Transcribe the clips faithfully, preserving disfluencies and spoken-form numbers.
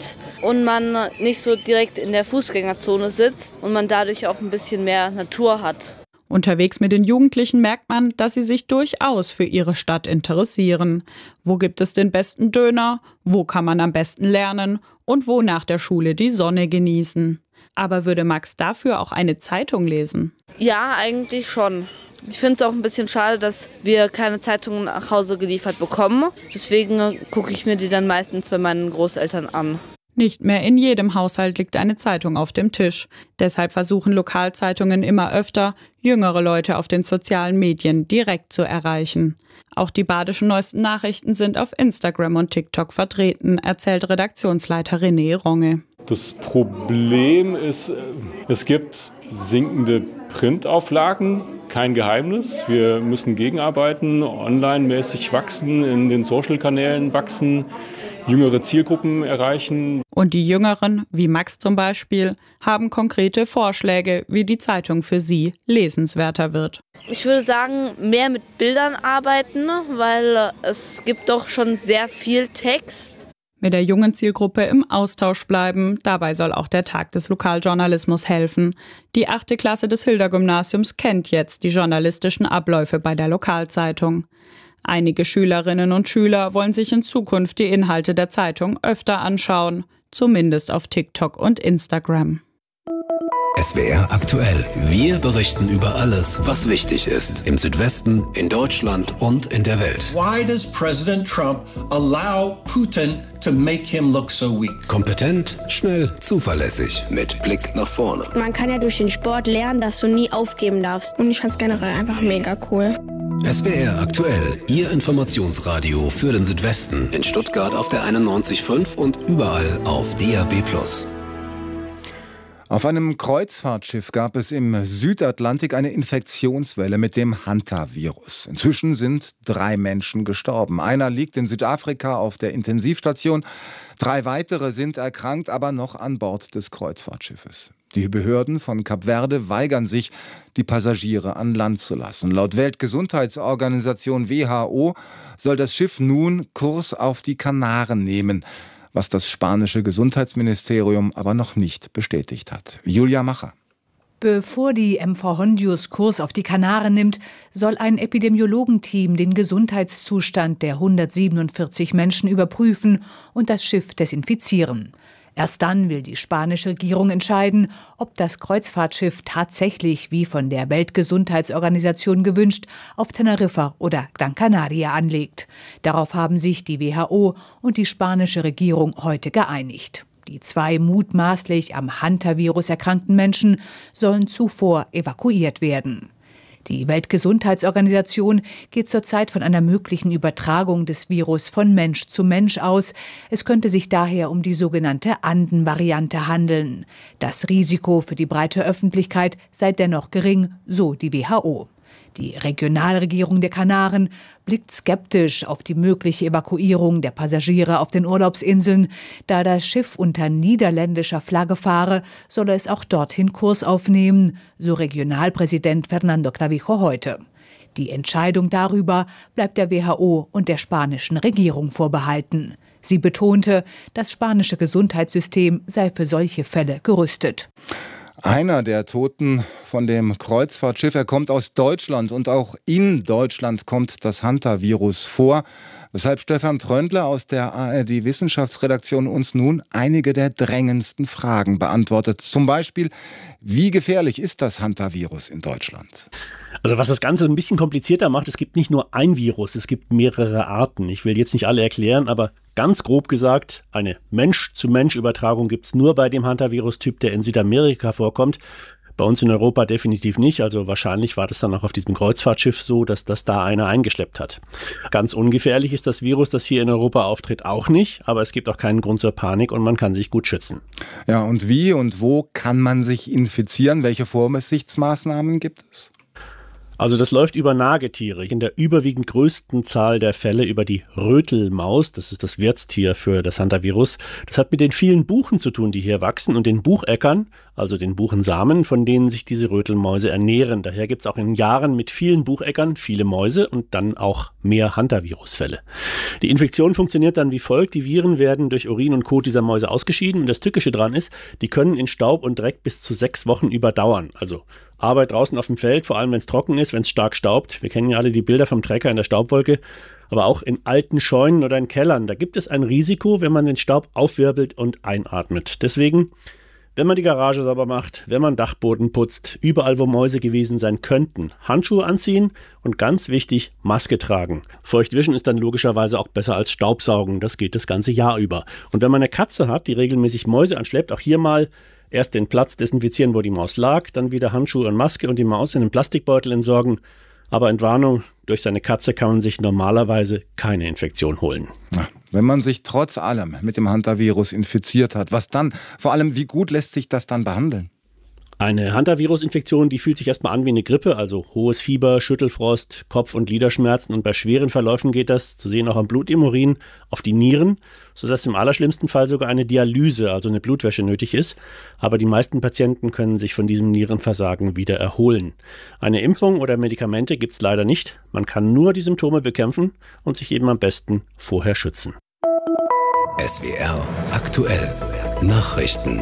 gibt und man nicht so direkt in der Fußgängerzone sitzt und man dadurch auch ein bisschen mehr Natur hat. Unterwegs mit den Jugendlichen merkt man, dass sie sich durchaus für ihre Stadt interessieren. Wo gibt es den besten Döner? Wo kann man am besten lernen? Und wo nach der Schule die Sonne genießen? Aber würde Max dafür auch eine Zeitung lesen? Ja, eigentlich schon. Ich finde es auch ein bisschen schade, dass wir keine Zeitungen nach Hause geliefert bekommen. Deswegen gucke ich mir die dann meistens bei meinen Großeltern an. Nicht mehr in jedem Haushalt liegt eine Zeitung auf dem Tisch. Deshalb versuchen Lokalzeitungen immer öfter, jüngere Leute auf den sozialen Medien direkt zu erreichen. Auch die badischen neuesten Nachrichten sind auf Instagram und TikTok vertreten, erzählt Redaktionsleiter René Ronge. Das Problem ist, es gibt sinkende Printauflagen, kein Geheimnis. Wir müssen gegenarbeiten, online-mäßig wachsen, in den Social-Kanälen wachsen, jüngere Zielgruppen erreichen. Und die Jüngeren, wie Max zum Beispiel, haben konkrete Vorschläge, wie die Zeitung für sie lesenswerter wird. Ich würde sagen, mehr mit Bildern arbeiten, weil es gibt doch schon sehr viel Text. Mit der jungen Zielgruppe im Austausch bleiben, dabei soll auch der Tag des Lokaljournalismus helfen. Die achte Klasse des Hilda-Gymnasiums kennt jetzt die journalistischen Abläufe bei der Lokalzeitung. Einige Schülerinnen und Schüler wollen sich in Zukunft die Inhalte der Zeitung öfter anschauen, zumindest auf TikTok und Instagram. S W R aktuell. Wir berichten über alles, was wichtig ist. Im Südwesten, in Deutschland und in der Welt. Why does President Trump allow Putin to make him look so weak? Kompetent, schnell, zuverlässig. Mit Blick nach vorne. Man kann ja durch den Sport lernen, dass du nie aufgeben darfst. Und ich fand es generell einfach mega cool. S W R aktuell. Ihr Informationsradio für den Südwesten. In Stuttgart auf der einundneunzig Komma fünf und überall auf D A B plus. Auf einem Kreuzfahrtschiff gab es im Südatlantik eine Infektionswelle mit dem Hantavirus. Inzwischen sind drei Menschen gestorben. Einer liegt in Südafrika auf der Intensivstation. Drei weitere sind erkrankt, aber noch an Bord des Kreuzfahrtschiffes. Die Behörden von Kap Verde weigern sich, die Passagiere an Land zu lassen. Laut Weltgesundheitsorganisation W H O soll das Schiff nun Kurs auf die Kanaren nehmen, was das spanische Gesundheitsministerium aber noch nicht bestätigt hat. Julia Macher. Bevor die M V Hondius Kurs auf die Kanaren nimmt, soll ein Epidemiologenteam den Gesundheitszustand der hundertsiebenundvierzig Menschen überprüfen und das Schiff desinfizieren. Erst dann will die spanische Regierung entscheiden, ob das Kreuzfahrtschiff tatsächlich, wie von der Weltgesundheitsorganisation gewünscht, auf Teneriffa oder Gran Canaria anlegt. Darauf haben sich die W H O und die spanische Regierung heute geeinigt. Die zwei mutmaßlich am Hantavirus erkrankten Menschen sollen zuvor evakuiert werden. Die Weltgesundheitsorganisation geht zurzeit von einer möglichen Übertragung des Virus von Mensch zu Mensch aus. Es könnte sich daher um die sogenannte Anden-Variante handeln. Das Risiko für die breite Öffentlichkeit sei dennoch gering, so die W H O. Die Regionalregierung der Kanaren blickt skeptisch auf die mögliche Evakuierung der Passagiere auf den Urlaubsinseln. Da das Schiff unter niederländischer Flagge fahre, solle es auch dorthin Kurs aufnehmen, so Regionalpräsident Fernando Clavijo heute. Die Entscheidung darüber bleibt der W H O und der spanischen Regierung vorbehalten. Sie betonte, das spanische Gesundheitssystem sei für solche Fälle gerüstet. Einer der Toten von dem Kreuzfahrtschiff, er kommt aus Deutschland und auch in Deutschland kommt das Hantavirus vor. Weshalb Stefan Tröndler aus der A R D-Wissenschaftsredaktion uns nun einige der drängendsten Fragen beantwortet. Zum Beispiel, wie gefährlich ist das Hantavirus in Deutschland? Also was das Ganze ein bisschen komplizierter macht, es gibt nicht nur ein Virus, es gibt mehrere Arten. Ich will jetzt nicht alle erklären, aber ganz grob gesagt, eine Mensch-zu-Mensch-Übertragung gibt es nur bei dem Hantavirus-Typ, der in Südamerika vorkommt. Bei uns in Europa definitiv nicht, also wahrscheinlich war das dann auch auf diesem Kreuzfahrtschiff so, dass das da einer eingeschleppt hat. Ganz ungefährlich ist das Virus, das hier in Europa auftritt, auch nicht, aber es gibt auch keinen Grund zur Panik und man kann sich gut schützen. Ja, und wie und wo kann man sich infizieren? Welche Vorsichtsmaßnahmen gibt es? Also das läuft über Nagetiere, in der überwiegend größten Zahl der Fälle über die Rötelmaus, das ist das Wirtstier für das Hantavirus. Das hat mit den vielen Buchen zu tun, die hier wachsen und den Bucheckern, also den Buchensamen, von denen sich diese Rötelmäuse ernähren. Daher gibt es auch in Jahren mit vielen Bucheckern viele Mäuse und dann auch mehr Hantavirusfälle. Die Infektion funktioniert dann wie folgt. Die Viren werden durch Urin und Kot dieser Mäuse ausgeschieden und das Tückische dran ist, die können in Staub und Dreck bis zu sechs Wochen überdauern. Also Arbeit draußen auf dem Feld, vor allem wenn es trocken ist, wenn es stark staubt. Wir kennen ja alle die Bilder vom Trecker in der Staubwolke. Aber auch in alten Scheunen oder in Kellern, da gibt es ein Risiko, wenn man den Staub aufwirbelt und einatmet. Deswegen, wenn man die Garage sauber macht, wenn man Dachboden putzt, überall wo Mäuse gewesen sein könnten, Handschuhe anziehen und ganz wichtig, Maske tragen. Feuchtwischen ist dann logischerweise auch besser als Staubsaugen, das geht das ganze Jahr über. Und wenn man eine Katze hat, die regelmäßig Mäuse anschleppt, auch hier mal erst den Platz desinfizieren, wo die Maus lag, dann wieder Handschuhe und Maske und die Maus in einen Plastikbeutel entsorgen. Aber Entwarnung, durch seine Katze kann man sich normalerweise keine Infektion holen. Wenn man sich trotz allem mit dem Hantavirus infiziert hat, was dann? Vor allem, wie gut lässt sich das dann behandeln? Eine Hantavirus-Infektion, die fühlt sich erstmal an wie eine Grippe, also hohes Fieber, Schüttelfrost, Kopf- und Gliederschmerzen und bei schweren Verläufen geht das, zu sehen auch am Blut im Urin, auf die Nieren, sodass im allerschlimmsten Fall sogar eine Dialyse, also eine Blutwäsche nötig ist. Aber die meisten Patienten können sich von diesem Nierenversagen wieder erholen. Eine Impfung oder Medikamente gibt es leider nicht. Man kann nur die Symptome bekämpfen und sich eben am besten vorher schützen. S W R aktuell Nachrichten.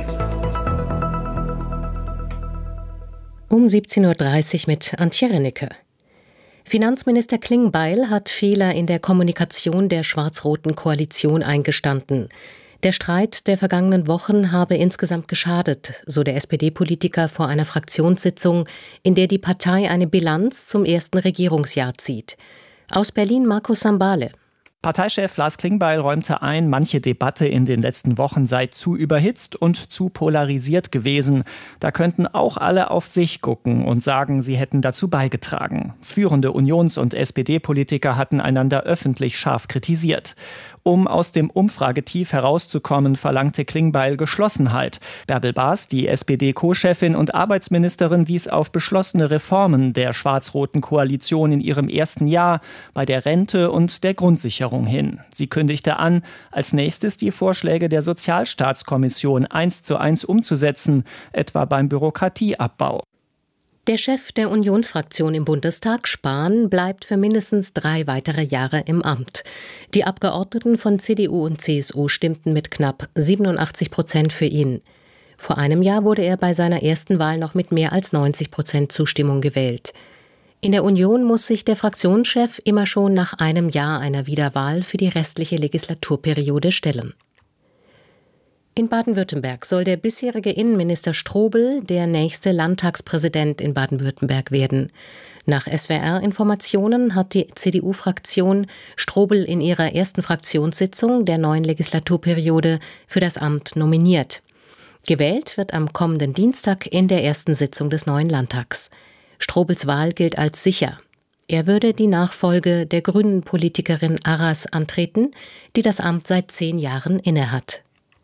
Um siebzehn Uhr dreißig mit Antje Rennecke. Finanzminister Klingbeil hat Fehler in der Kommunikation der schwarz-roten Koalition eingestanden. Der Streit der vergangenen Wochen habe insgesamt geschadet, so der S P D-Politiker vor einer Fraktionssitzung, in der die Partei eine Bilanz zum ersten Regierungsjahr zieht. Aus Berlin Markus Sambale. Parteichef Lars Klingbeil räumte ein, manche Debatte in den letzten Wochen sei zu überhitzt und zu polarisiert gewesen. Da könnten auch alle auf sich gucken und sagen, sie hätten dazu beigetragen. Führende Unions- und S P D-Politiker hatten einander öffentlich scharf kritisiert. Um aus dem Umfragetief herauszukommen, verlangte Klingbeil Geschlossenheit. Bärbel Baas, die S P D-Co-Chefin und Arbeitsministerin, wies auf beschlossene Reformen der schwarz-roten Koalition in ihrem ersten Jahr bei der Rente und der Grundsicherung hin. Sie kündigte an, als nächstes die Vorschläge der Sozialstaatskommission eins zu eins umzusetzen, etwa beim Bürokratieabbau. Der Chef der Unionsfraktion im Bundestag, Spahn, bleibt für mindestens drei weitere Jahre im Amt. Die Abgeordneten von C D U und C S U stimmten mit knapp siebenundachtzig Prozent für ihn. Vor einem Jahr wurde er bei seiner ersten Wahl noch mit mehr als neunzig Prozent Zustimmung gewählt. In der Union muss sich der Fraktionschef immer schon nach einem Jahr einer Wiederwahl für die restliche Legislaturperiode stellen. In Baden-Württemberg soll der bisherige Innenminister Strobel der nächste Landtagspräsident in Baden-Württemberg werden. Nach S W R-Informationen hat die C D U-Fraktion Strobel in ihrer ersten Fraktionssitzung der neuen Legislaturperiode für das Amt nominiert. Gewählt wird am kommenden Dienstag in der ersten Sitzung des neuen Landtags. Strobels Wahl gilt als sicher. Er würde die Nachfolge der grünen Politikerin Arras antreten, die das Amt seit zehn Jahren innehat.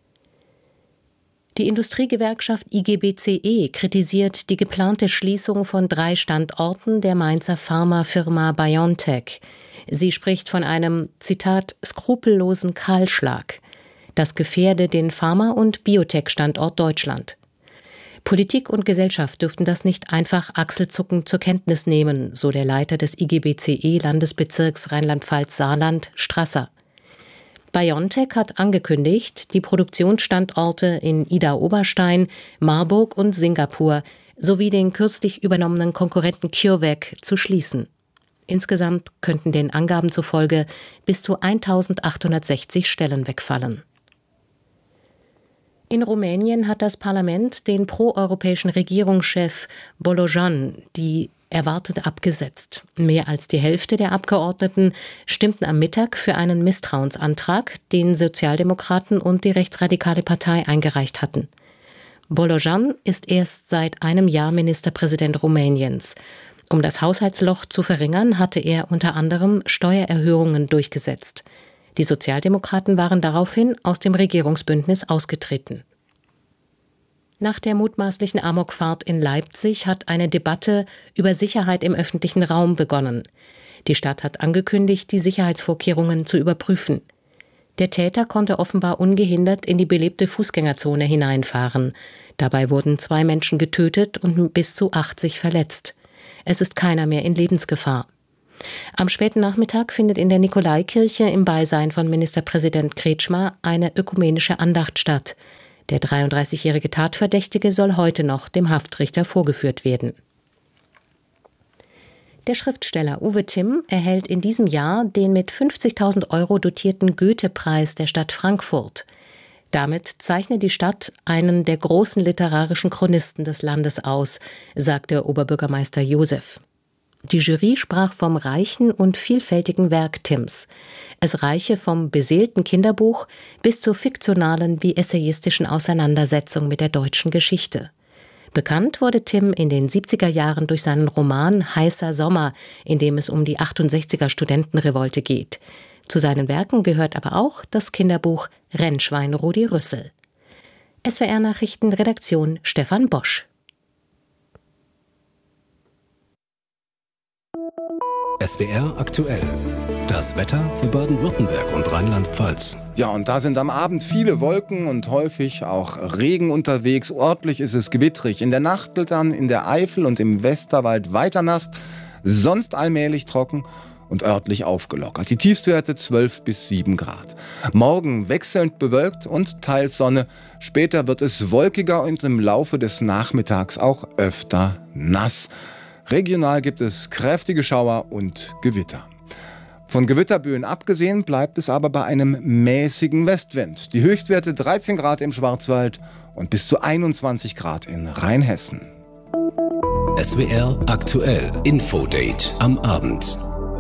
Die Industriegewerkschaft I G B C E kritisiert die geplante Schließung von drei Standorten der Mainzer Pharmafirma BioNTech. Sie spricht von einem, Zitat, skrupellosen Kahlschlag. Das gefährde den Pharma- und Biotech-Standort Deutschland. Politik und Gesellschaft dürften das nicht einfach achselzuckend zur Kenntnis nehmen, so der Leiter des I G B C E-Landesbezirks Rheinland-Pfalz-Saarland, Strasser. BioNTech hat angekündigt, die Produktionsstandorte in Idar-Oberstein, Marburg und Singapur sowie den kürzlich übernommenen Konkurrenten CureVac zu schließen. Insgesamt könnten den Angaben zufolge bis zu eintausendachthundertsechzig Stellen wegfallen. In Rumänien hat das Parlament den proeuropäischen Regierungschef Bolojan die erwartet abgesetzt. Mehr als die Hälfte der Abgeordneten stimmten am Mittag für einen Misstrauensantrag, den Sozialdemokraten und die rechtsradikale Partei eingereicht hatten. Bolojan ist erst seit einem Jahr Ministerpräsident Rumäniens. Um das Haushaltsloch zu verringern, hatte er unter anderem Steuererhöhungen durchgesetzt. Die Sozialdemokraten waren daraufhin aus dem Regierungsbündnis ausgetreten. Nach der mutmaßlichen Amokfahrt in Leipzig hat eine Debatte über Sicherheit im öffentlichen Raum begonnen. Die Stadt hat angekündigt, die Sicherheitsvorkehrungen zu überprüfen. Der Täter konnte offenbar ungehindert in die belebte Fußgängerzone hineinfahren. Dabei wurden zwei Menschen getötet und bis zu achtzig verletzt. Es ist keiner mehr in Lebensgefahr. Am späten Nachmittag findet in der Nikolaikirche im Beisein von Ministerpräsident Kretschmer eine ökumenische Andacht statt. Der dreiunddreißigjährige Tatverdächtige soll heute noch dem Haftrichter vorgeführt werden. Der Schriftsteller Uwe Timm erhält in diesem Jahr den mit fünfzigtausend Euro dotierten Goethe-Preis der Stadt Frankfurt. Damit zeichnet die Stadt einen der großen literarischen Chronisten des Landes aus, sagte Oberbürgermeister Josef. Die Jury sprach vom reichen und vielfältigen Werk Timms. Es reiche vom beseelten Kinderbuch bis zur fiktionalen wie essayistischen Auseinandersetzung mit der deutschen Geschichte. Bekannt wurde Timm in den siebziger Jahren durch seinen Roman Heißer Sommer, in dem es um die achtundsechziger Studentenrevolte geht. Zu seinen Werken gehört aber auch das Kinderbuch Rennschwein Rudi Rüssel. S W R-Nachrichten, Redaktion Stefan Bosch. S W R aktuell. Das Wetter für Baden-Württemberg und Rheinland-Pfalz. Ja, und da sind am Abend viele Wolken und häufig auch Regen unterwegs. Örtlich ist es gewittrig. In der Nacht dann in der Eifel und im Westerwald weiter nass, sonst allmählich trocken und örtlich aufgelockert. Die Tiefstwerte zwölf bis sieben Grad. Morgen wechselnd bewölkt und teils Sonne. Später wird es wolkiger und im Laufe des Nachmittags auch öfter nass. Regional gibt es kräftige Schauer und Gewitter. Von Gewitterböen abgesehen bleibt es aber bei einem mäßigen Westwind. Die Höchstwerte dreizehn Grad im Schwarzwald und bis zu einundzwanzig Grad in Rheinhessen. S W R aktuell Infodate am Abend.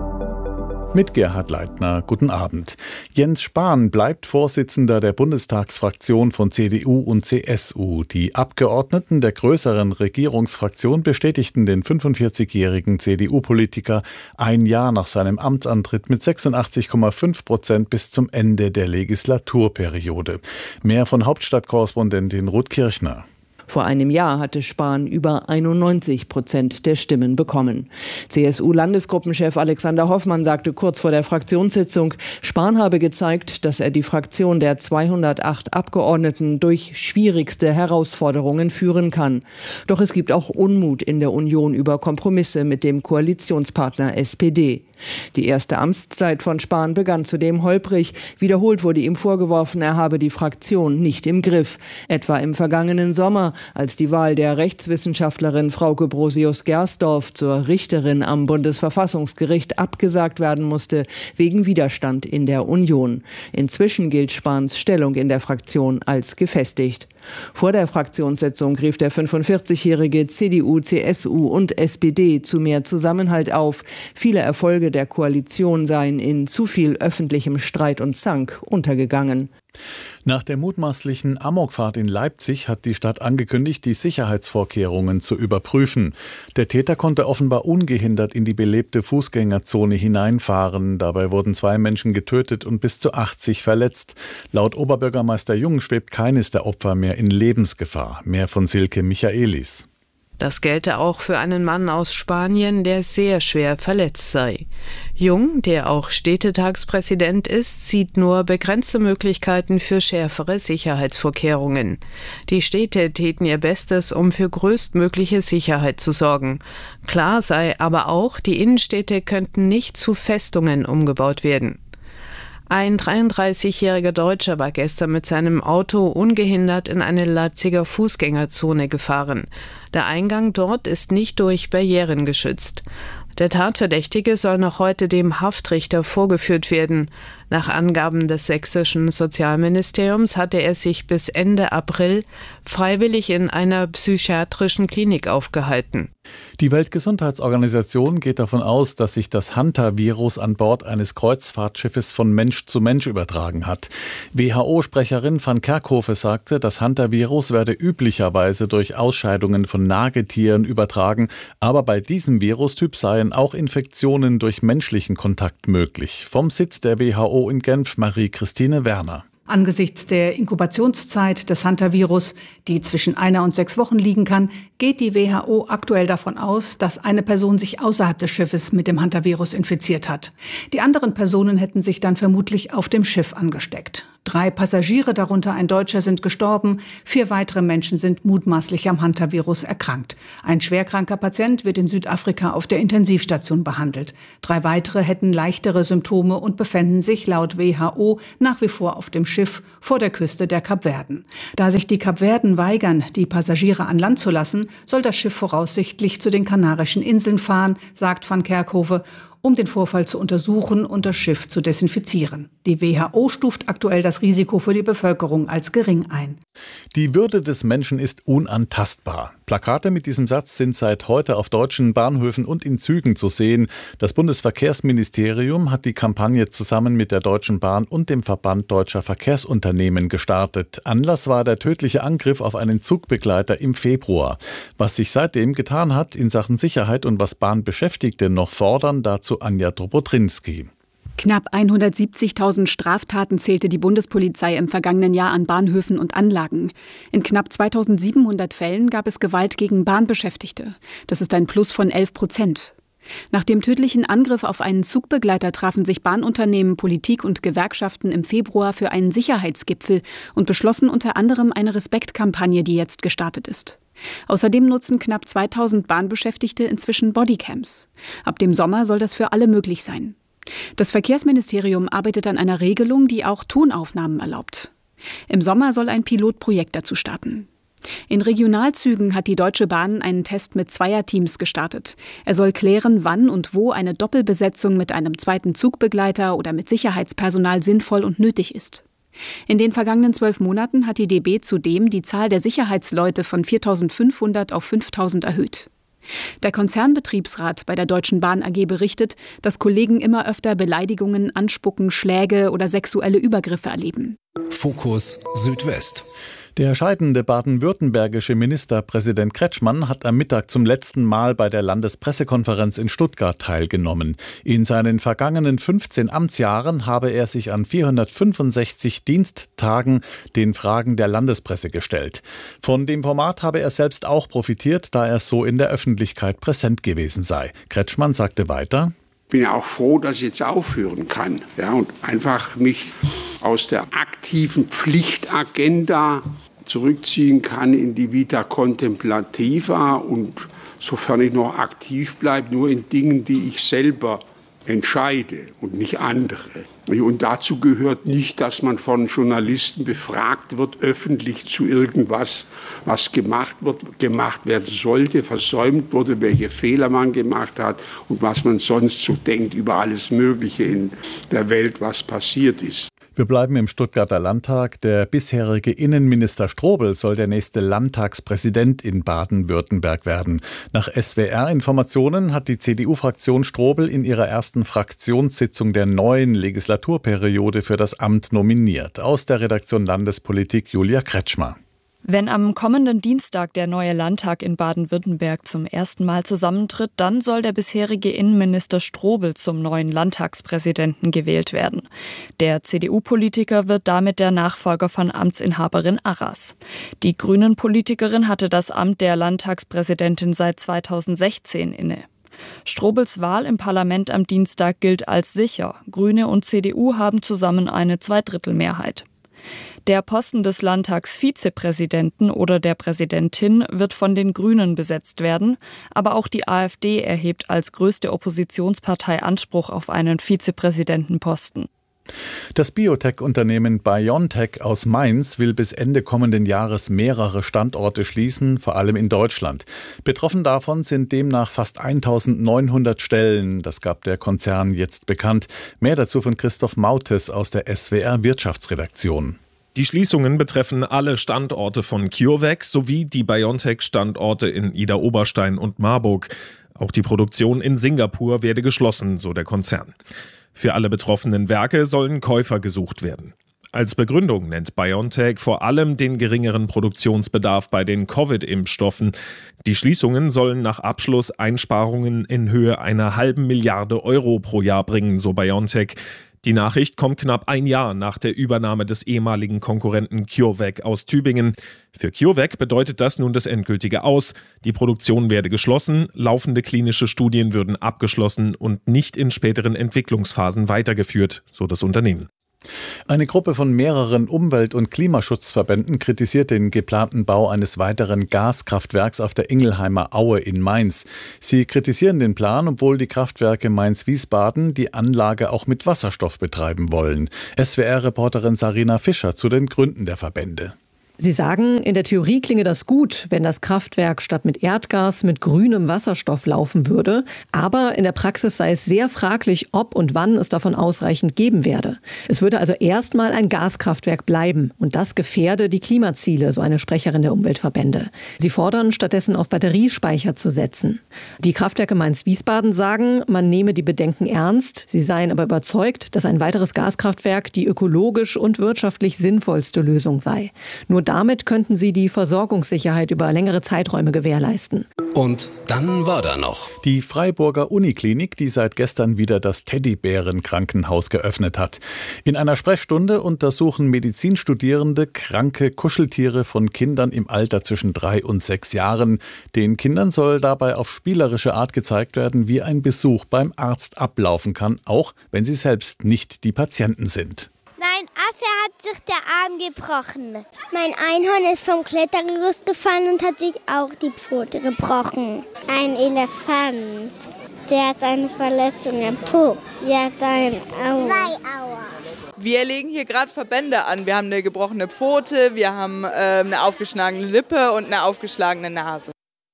Mit Gerhard Leitner, guten Abend. Jens Spahn bleibt Vorsitzender der Bundestagsfraktion von C D U und C S U. Die Abgeordneten der größeren Regierungsfraktion bestätigten den fünfundvierzigjährigen C D U-Politiker ein Jahr nach seinem Amtsantritt mit sechsundachtzig Komma fünf Prozent bis zum Ende der Legislaturperiode. Mehr von Hauptstadtkorrespondentin Ruth Kirchner. Vor einem Jahr hatte Spahn über einundneunzig Prozent der Stimmen bekommen. C S U-Landesgruppenchef Alexander Hoffmann sagte kurz vor der Fraktionssitzung, Spahn habe gezeigt, dass er die Fraktion der zweihundertacht Abgeordneten durch schwierigste Herausforderungen führen kann. Doch es gibt auch Unmut in der Union über Kompromisse mit dem Koalitionspartner S P D. Die erste Amtszeit von Spahn begann zudem holprig. Wiederholt wurde ihm vorgeworfen, er habe die Fraktion nicht im Griff. Etwa im vergangenen Sommer, als die Wahl der Rechtswissenschaftlerin Frauke Brosius-Gersdorf zur Richterin am Bundesverfassungsgericht abgesagt werden musste, wegen Widerstand in der Union. Inzwischen gilt Spahns Stellung in der Fraktion als gefestigt. Vor der Fraktionssitzung rief der fünfundvierzigjährige C D U, C S U und S P D zu mehr Zusammenhalt auf. Viele Erfolge der Koalition seien in zu viel öffentlichem Streit und Zank untergegangen. Nach der mutmaßlichen Amokfahrt in Leipzig hat die Stadt angekündigt, die Sicherheitsvorkehrungen zu überprüfen. Der Täter konnte offenbar ungehindert in die belebte Fußgängerzone hineinfahren. Dabei wurden zwei Menschen getötet und bis zu achtzig verletzt. Laut Oberbürgermeister Jung schwebt keines der Opfer mehr in Lebensgefahr. Mehr von Silke Michaelis. Das gelte auch für einen Mann aus Spanien, der sehr schwer verletzt sei. Jung, der auch Städtetagspräsident ist, sieht nur begrenzte Möglichkeiten für schärfere Sicherheitsvorkehrungen. Die Städte täten ihr Bestes, um für größtmögliche Sicherheit zu sorgen. Klar sei aber auch, die Innenstädte könnten nicht zu Festungen umgebaut werden. Ein dreiunddreißigjähriger Deutscher war gestern mit seinem Auto ungehindert in eine Leipziger Fußgängerzone gefahren. Der Eingang dort ist nicht durch Barrieren geschützt. Der Tatverdächtige soll noch heute dem Haftrichter vorgeführt werden. Nach Angaben des sächsischen Sozialministeriums hatte er sich bis Ende April freiwillig in einer psychiatrischen Klinik aufgehalten. Die Weltgesundheitsorganisation geht davon aus, dass sich das Hantavirus an Bord eines Kreuzfahrtschiffes von Mensch zu Mensch übertragen hat. W H O-Sprecherin van Kerkhove sagte, das Hantavirus werde üblicherweise durch Ausscheidungen von Nagetieren übertragen, aber bei diesem Virustyp seien auch Infektionen durch menschlichen Kontakt möglich. Vom Sitz der W H O in Genf, Marie-Christine Werner. Angesichts der Inkubationszeit des Hantavirus, die zwischen einer und sechs Wochen liegen kann, geht die W H O aktuell davon aus, dass eine Person sich außerhalb des Schiffes mit dem Hantavirus infiziert hat. Die anderen Personen hätten sich dann vermutlich auf dem Schiff angesteckt. Drei Passagiere, darunter ein Deutscher, sind gestorben. Vier weitere Menschen sind mutmaßlich am Hantavirus erkrankt. Ein schwerkranker Patient wird in Südafrika auf der Intensivstation behandelt. Drei weitere hätten leichtere Symptome und befänden sich laut W H O nach wie vor auf dem Schiff vor der Küste der Kapverden. Da sich die Kapverden weigern, die Passagiere an Land zu lassen, soll das Schiff voraussichtlich zu den Kanarischen Inseln fahren, sagt Van Kerkhove, um den Vorfall zu untersuchen und das Schiff zu desinfizieren. Die W H O stuft aktuell das Risiko für die Bevölkerung als gering ein. Die Würde des Menschen ist unantastbar. Plakate mit diesem Satz sind seit heute auf deutschen Bahnhöfen und in Zügen zu sehen. Das Bundesverkehrsministerium hat die Kampagne zusammen mit der Deutschen Bahn und dem Verband Deutscher Verkehrsunternehmen gestartet. Anlass war der tödliche Angriff auf einen Zugbegleiter im Februar. Was sich seitdem getan hat in Sachen Sicherheit und was Bahnbeschäftigte noch fordern, dazu Anja Drobotrinski. Knapp hundertsiebzigtausend Straftaten zählte die Bundespolizei im vergangenen Jahr an Bahnhöfen und Anlagen. In knapp zweitausendsiebenhundert Fällen gab es Gewalt gegen Bahnbeschäftigte. Das ist ein Plus von elf Prozent. Nach dem tödlichen Angriff auf einen Zugbegleiter trafen sich Bahnunternehmen, Politik und Gewerkschaften im Februar für einen Sicherheitsgipfel und beschlossen unter anderem eine Respektkampagne, die jetzt gestartet ist. Außerdem nutzen knapp zweitausend Bahnbeschäftigte inzwischen Bodycams. Ab dem Sommer soll das für alle möglich sein. Das Verkehrsministerium arbeitet an einer Regelung, die auch Tonaufnahmen erlaubt. Im Sommer soll ein Pilotprojekt dazu starten. In Regionalzügen hat die Deutsche Bahn einen Test mit Zweierteams gestartet. Er soll klären, wann und wo eine Doppelbesetzung mit einem zweiten Zugbegleiter oder mit Sicherheitspersonal sinnvoll und nötig ist. In den vergangenen zwölf Monaten hat die D B zudem die Zahl der Sicherheitsleute von viertausendfünfhundert auf fünftausend erhöht. Der Konzernbetriebsrat bei der Deutschen Bahn A G berichtet, dass Kollegen immer öfter Beleidigungen, Anspucken, Schläge oder sexuelle Übergriffe erleben. Fokus Südwest. Der scheidende baden-württembergische Ministerpräsident Kretschmann hat am Mittag zum letzten Mal bei der Landespressekonferenz in Stuttgart teilgenommen. In seinen vergangenen fünfzehn Amtsjahren habe er sich an vierhundertfünfundsechzig Diensttagen den Fragen der Landespresse gestellt. Von dem Format habe er selbst auch profitiert, da er so in der Öffentlichkeit präsent gewesen sei. Kretschmann sagte weiter: Ich bin ja auch froh, dass ich jetzt aufhören kann, ja, und einfach mich aus der aktiven Pflichtagenda zurückziehen kann in die Vita Contemplativa und, sofern ich noch aktiv bleibe, nur in Dingen, die ich selber entscheide und nicht andere. Und dazu gehört nicht, dass man von Journalisten befragt wird, öffentlich zu irgendwas, was gemacht wird, gemacht werden sollte, versäumt wurde, welche Fehler man gemacht hat und was man sonst so denkt über alles Mögliche in der Welt, was passiert ist. Wir bleiben im Stuttgarter Landtag. Der bisherige Innenminister Strobel soll der nächste Landtagspräsident in Baden-Württemberg werden. Nach S W R-Informationen hat die C D U-Fraktion Strobel in ihrer ersten Fraktionssitzung der neuen Legislaturperiode für das Amt nominiert. Aus der Redaktion Landespolitik Julia Kretschmer. Wenn am kommenden Dienstag der neue Landtag in Baden-Württemberg zum ersten Mal zusammentritt, dann soll der bisherige Innenminister Strobel zum neuen Landtagspräsidenten gewählt werden. Der C D U-Politiker wird damit der Nachfolger von Amtsinhaberin Arras. Die Grünen-Politikerin hatte das Amt der Landtagspräsidentin seit zweitausendsechzehn inne. Strobels Wahl im Parlament am Dienstag gilt als sicher. Grüne und C D U haben zusammen eine Zweidrittelmehrheit. Der Posten des Landtagsvizepräsidenten oder der Präsidentin wird von den Grünen besetzt werden, aber auch die AfD erhebt als größte Oppositionspartei Anspruch auf einen Vizepräsidentenposten. Das Biotech-Unternehmen BioNTech aus Mainz will bis Ende kommenden Jahres mehrere Standorte schließen, vor allem in Deutschland. Betroffen davon sind demnach fast eintausendneunhundert Stellen. Das gab der Konzern jetzt bekannt. Mehr dazu von Christoph Mautes aus der S W R-Wirtschaftsredaktion. Die Schließungen betreffen alle Standorte von CureVac sowie die BioNTech-Standorte in Idar-Oberstein und Marburg. Auch die Produktion in Singapur werde geschlossen, so der Konzern. Für alle betroffenen Werke sollen Käufer gesucht werden. Als Begründung nennt BioNTech vor allem den geringeren Produktionsbedarf bei den Covid-Impfstoffen. Die Schließungen sollen nach Abschluss Einsparungen in Höhe einer halben Milliarde Euro pro Jahr bringen, so BioNTech. Die Nachricht kommt knapp ein Jahr nach der Übernahme des ehemaligen Konkurrenten CureVac aus Tübingen. Für CureVac bedeutet das nun das endgültige Aus. Die Produktion werde geschlossen, laufende klinische Studien würden abgeschlossen und nicht in späteren Entwicklungsphasen weitergeführt, so das Unternehmen. Eine Gruppe von mehreren Umwelt- und Klimaschutzverbänden kritisiert den geplanten Bau eines weiteren Gaskraftwerks auf der Ingelheimer Aue in Mainz. Sie kritisieren den Plan, obwohl die Kraftwerke Mainz-Wiesbaden die Anlage auch mit Wasserstoff betreiben wollen. S W R-Reporterin Sarina Fischer zu den Gründen der Verbände. Sie sagen, in der Theorie klinge das gut, wenn das Kraftwerk statt mit Erdgas mit grünem Wasserstoff laufen würde. Aber in der Praxis sei es sehr fraglich, ob und wann es davon ausreichend geben werde. Es würde also erstmal ein Gaskraftwerk bleiben. Und das gefährde die Klimaziele, so eine Sprecherin der Umweltverbände. Sie fordern stattdessen auf Batteriespeicher zu setzen. Die Kraftwerke Mainz-Wiesbaden sagen, man nehme die Bedenken ernst. Sie seien aber überzeugt, dass ein weiteres Gaskraftwerk die ökologisch und wirtschaftlich sinnvollste Lösung sei. Nur damit könnten sie die Versorgungssicherheit über längere Zeiträume gewährleisten. Und dann war da noch die Freiburger Uniklinik, die seit gestern wieder das Teddybären-Krankenhaus geöffnet hat. In einer Sprechstunde untersuchen Medizinstudierende kranke Kuscheltiere von Kindern im Alter zwischen drei und sechs Jahren. Den Kindern soll dabei auf spielerische Art gezeigt werden, wie ein Besuch beim Arzt ablaufen kann, auch wenn sie selbst nicht die Patienten sind. Mein Affe hat sich der Arm gebrochen. Mein Einhorn ist vom Klettergerüst gefallen und hat sich auch die Pfote gebrochen. Ein Elefant, der hat eine Verletzung am Po. Der hat ein Aua. Zwei Aua. Wir legen hier gerade Verbände an. Wir haben eine gebrochene Pfote, wir haben äh, eine aufgeschlagene Lippe und eine aufgeschlagene Nase.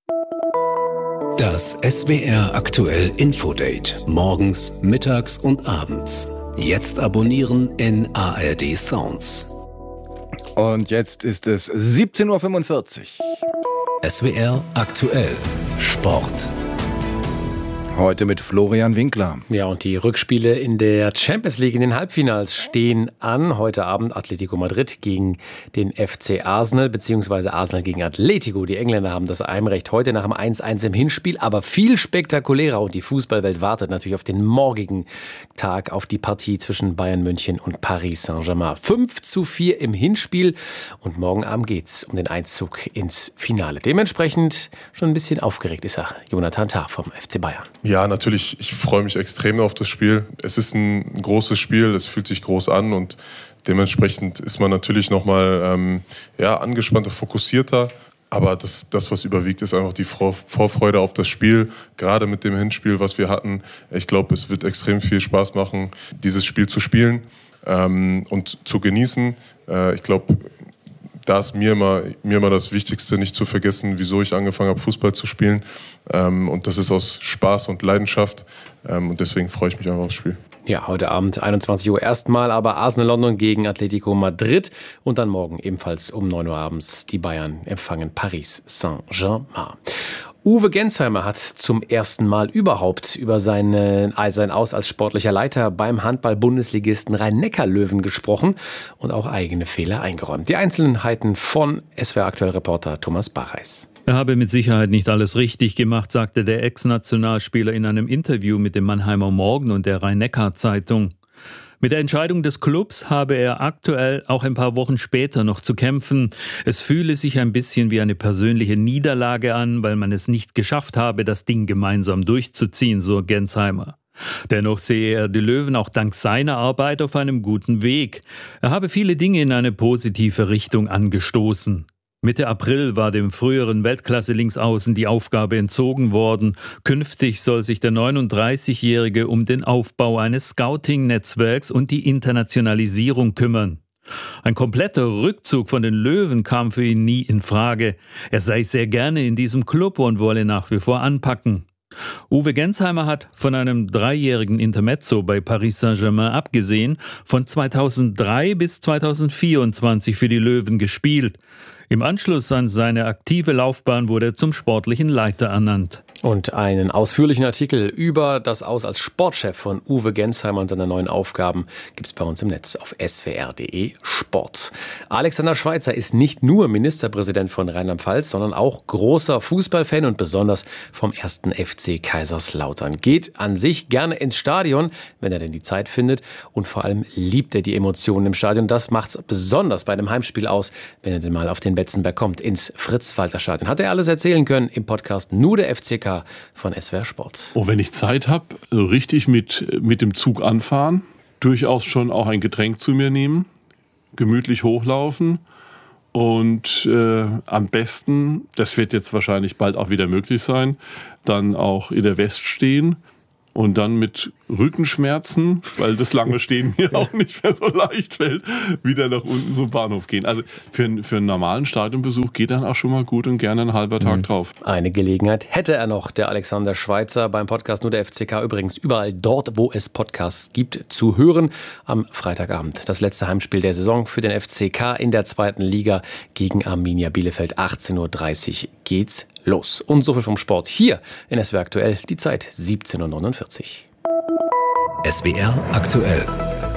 Das S W R aktuell Infodate. Morgens, mittags und abends. Jetzt abonnieren in A R D Sounds. Und jetzt ist es siebzehn Uhr fünfundvierzig. S W R aktuell Sport. Heute mit Florian Winkler. Ja, und die Rückspiele in der Champions League in den Halbfinals stehen an. Heute Abend Atletico Madrid gegen den F C Arsenal, beziehungsweise Arsenal gegen Atletico. Die Engländer haben das Heimrecht heute nach dem eins eins im Hinspiel, aber viel spektakulärer. Und die Fußballwelt wartet natürlich auf den morgigen Tag, auf die Partie zwischen Bayern München und Paris Saint-Germain. fünf zu vier im Hinspiel und morgen Abend geht's um den Einzug ins Finale. Dementsprechend schon ein bisschen aufgeregt ist er, Jonathan Tah vom F C Bayern. Ja, natürlich. Ich freue mich extrem auf das Spiel. Es ist ein großes Spiel, es fühlt sich groß an und dementsprechend ist man natürlich nochmal ähm, ja, angespannter, fokussierter. Aber das, das, was überwiegt, ist einfach die Vorfreude auf das Spiel. Gerade mit dem Hinspiel, was wir hatten. Ich glaube, es wird extrem viel Spaß machen, dieses Spiel zu spielen ähm, und zu genießen. Äh, ich glaube, da ist mir immer, mir immer das Wichtigste, nicht zu vergessen, wieso ich angefangen habe, Fußball zu spielen. Ähm, und das ist aus Spaß und Leidenschaft. Ähm, und deswegen freue ich mich einfach aufs Spiel. Ja, heute Abend einundzwanzig Uhr erstmal, aber Arsenal London gegen Atletico Madrid. Und dann morgen ebenfalls um neun Uhr abends die Bayern empfangen Paris Saint-Germain. Uwe Gensheimer hat zum ersten Mal überhaupt über seine, sein Aus als sportlicher Leiter beim Handball-Bundesligisten Rhein-Neckar-Löwen gesprochen und auch eigene Fehler eingeräumt. Die Einzelheiten von S W R-Aktuell-Reporter Thomas Bachreis. Er habe mit Sicherheit nicht alles richtig gemacht, sagte der Ex-Nationalspieler in einem Interview mit dem Mannheimer Morgen und der Rhein-Neckar-Zeitung. Mit der Entscheidung des Clubs habe er aktuell auch ein paar Wochen später noch zu kämpfen. Es fühle sich ein bisschen wie eine persönliche Niederlage an, weil man es nicht geschafft habe, das Ding gemeinsam durchzuziehen, so Gensheimer. Dennoch sehe er die Löwen auch dank seiner Arbeit auf einem guten Weg. Er habe viele Dinge in eine positive Richtung angestoßen. Mitte April war dem früheren Weltklasse-Linksaußen die Aufgabe entzogen worden. Künftig soll sich der neununddreißigjährige um den Aufbau eines Scouting-Netzwerks und die Internationalisierung kümmern. Ein kompletter Rückzug von den Löwen kam für ihn nie in Frage. Er sei sehr gerne in diesem Club und wolle nach wie vor anpacken. Uwe Gensheimer hat von einem dreijährigen Intermezzo bei Paris Saint-Germain abgesehen, von zweitausenddrei bis zweitausendvierundzwanzig für die Löwen gespielt. Im Anschluss an seine aktive Laufbahn wurde er zum sportlichen Leiter ernannt. Und einen ausführlichen Artikel über das Aus als Sportchef von Uwe Gensheimer und seine neuen Aufgaben gibt es bei uns im Netz auf s w r punkt d e Sport. Alexander Schweitzer ist nicht nur Ministerpräsident von Rheinland-Pfalz, sondern auch großer Fußballfan und besonders vom ersten F C Kaiserslautern. Geht an sich gerne ins Stadion, wenn er denn die Zeit findet. Und vor allem liebt er die Emotionen im Stadion. Das macht es besonders bei einem Heimspiel aus, wenn er denn mal auf den Betzenberg kommt, ins Fritz-Walter-Stadion. Hat er alles erzählen können im Podcast Nur der F C K von S W R Sport. Und wenn ich Zeit habe, richtig mit, mit dem Zug anfahren, durchaus schon auch ein Getränk zu mir nehmen, gemütlich hochlaufen und äh, am besten, das wird jetzt wahrscheinlich bald auch wieder möglich sein, dann auch in der West stehen und dann mit Rückenschmerzen, weil das lange Stehen mir auch nicht mehr so leicht fällt, wieder nach unten zum Bahnhof gehen. Also für, für einen normalen Stadionbesuch geht dann auch schon mal gut und gerne ein halber Tag mhm. drauf. Eine Gelegenheit hätte er noch, der Alexander Schweitzer, beim Podcast Nur der F C K, übrigens überall dort, wo es Podcasts gibt, zu hören. Am Freitagabend das letzte Heimspiel der Saison für den F C K in der zweiten Liga gegen Arminia Bielefeld. achtzehn Uhr dreißig geht's los. Und so viel vom Sport hier in S W R Aktuell. Die Zeit siebzehn Uhr neunundvierzig. S W R Aktuell.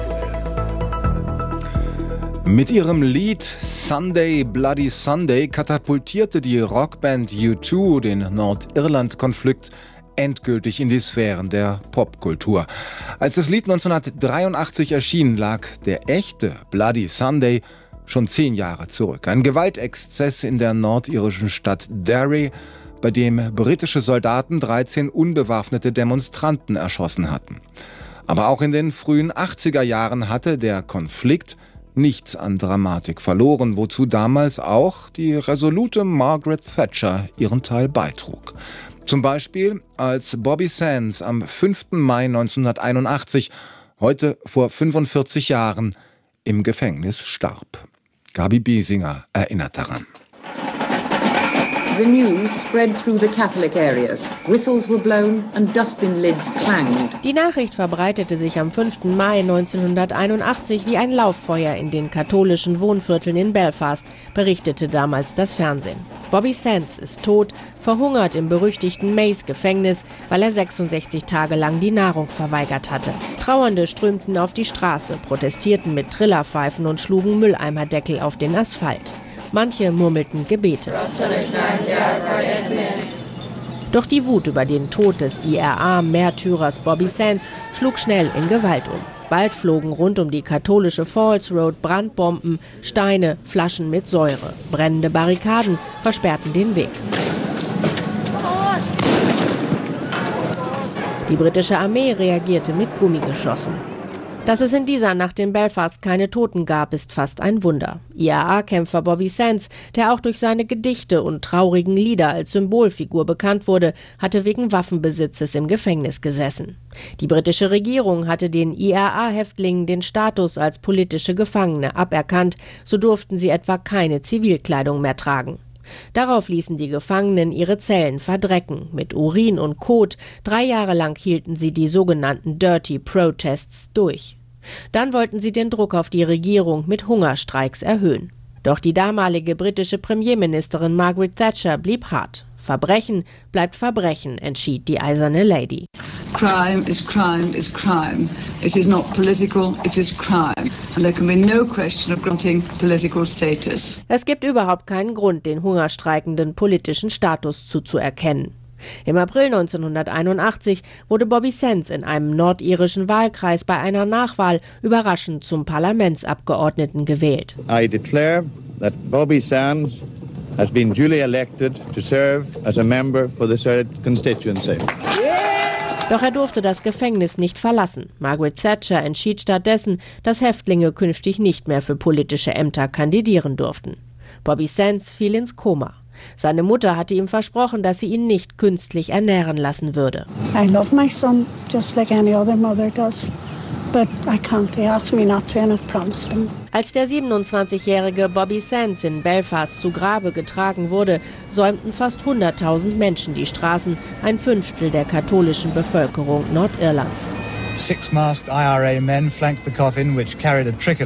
Mit ihrem Lied Sunday Bloody Sunday katapultierte die Rockband U zwei den Nordirland-Konflikt endgültig in die Sphären der Popkultur. Als das Lied neunzehnhundertdreiundachtzig erschien, lag der echte Bloody Sunday schon zehn Jahre zurück. Ein Gewaltexzess in der nordirischen Stadt Derry, bei dem britische Soldaten dreizehn unbewaffnete Demonstranten erschossen hatten. Aber auch in den frühen achtziger Jahren hatte der Konflikt nichts an Dramatik verloren, wozu damals auch die resolute Margaret Thatcher ihren Teil beitrug. Zum Beispiel als Bobby Sands am fünften Mai neunzehnhunderteinundachtzig, heute vor fünfundvierzig Jahren, im Gefängnis starb. Gabi Biesinger erinnert daran. The news spread through the Catholic areas. Whistles were blown and dustbin lids clanged. Die Nachricht verbreitete sich am fünften Mai neunzehnhunderteinundachtzig wie ein Lauffeuer in den katholischen Wohnvierteln in Belfast, berichtete damals das Fernsehen. Bobby Sands ist tot, verhungert im berüchtigten Maze-Gefängnis, weil er sechsundsechzig Tage lang die Nahrung verweigert hatte. Trauernde strömten auf die Straße, protestierten mit Trillerpfeifen und schlugen Mülleimerdeckel auf den Asphalt. Manche murmelten Gebete. Doch die Wut über den Tod des I R A-Märtyrers Bobby Sands schlug schnell in Gewalt um. Bald flogen rund um die katholische Falls Road Brandbomben, Steine, Flaschen mit Säure. Brennende Barrikaden versperrten den Weg. Die britische Armee reagierte mit Gummigeschossen. Dass es in dieser Nacht in Belfast keine Toten gab, ist fast ein Wunder. I R A-Kämpfer Bobby Sands, der auch durch seine Gedichte und traurigen Lieder als Symbolfigur bekannt wurde, hatte wegen Waffenbesitzes im Gefängnis gesessen. Die britische Regierung hatte den I R A-Häftlingen den Status als politische Gefangene aberkannt, so durften sie etwa keine Zivilkleidung mehr tragen. Darauf ließen die Gefangenen ihre Zellen verdrecken, mit Urin und Kot. Drei Jahre lang hielten sie die sogenannten Dirty Protests durch. Dann wollten sie den Druck auf die Regierung mit Hungerstreiks erhöhen. Doch die damalige britische Premierministerin Margaret Thatcher blieb hart. Verbrechen bleibt Verbrechen, entschied die eiserne Lady. Crime is crime is crime. It is not political, it is crime. And there can be no question of granting political status. Es gibt überhaupt keinen Grund, den Hungerstreikenden politischen Status zuzuerkennen. Im April neunzehnhunderteinundachtzig wurde Bobby Sands in einem nordirischen Wahlkreis bei einer Nachwahl überraschend zum Parlamentsabgeordneten gewählt. I declare that Bobby Sands has been duly elected to serve as a member for the third constituency. Doch er durfte das Gefängnis nicht verlassen. Margaret Thatcher entschied stattdessen, dass Häftlinge künftig nicht mehr für politische Ämter kandidieren durften. Bobby Sands fiel ins Koma. Seine Mutter hatte ihm versprochen, dass sie ihn nicht künstlich ernähren lassen würde. I love my son just like any other mother does. But I can't. He asked me not to and I've promised him. Als der siebenundzwanzigjährige Bobby Sands in Belfast zu Grabe getragen wurde, säumten fast hunderttausend Menschen die Straßen, ein Fünftel der katholischen Bevölkerung Nordirlands. Six masked I R A men flanked the coffin which carried a tricolour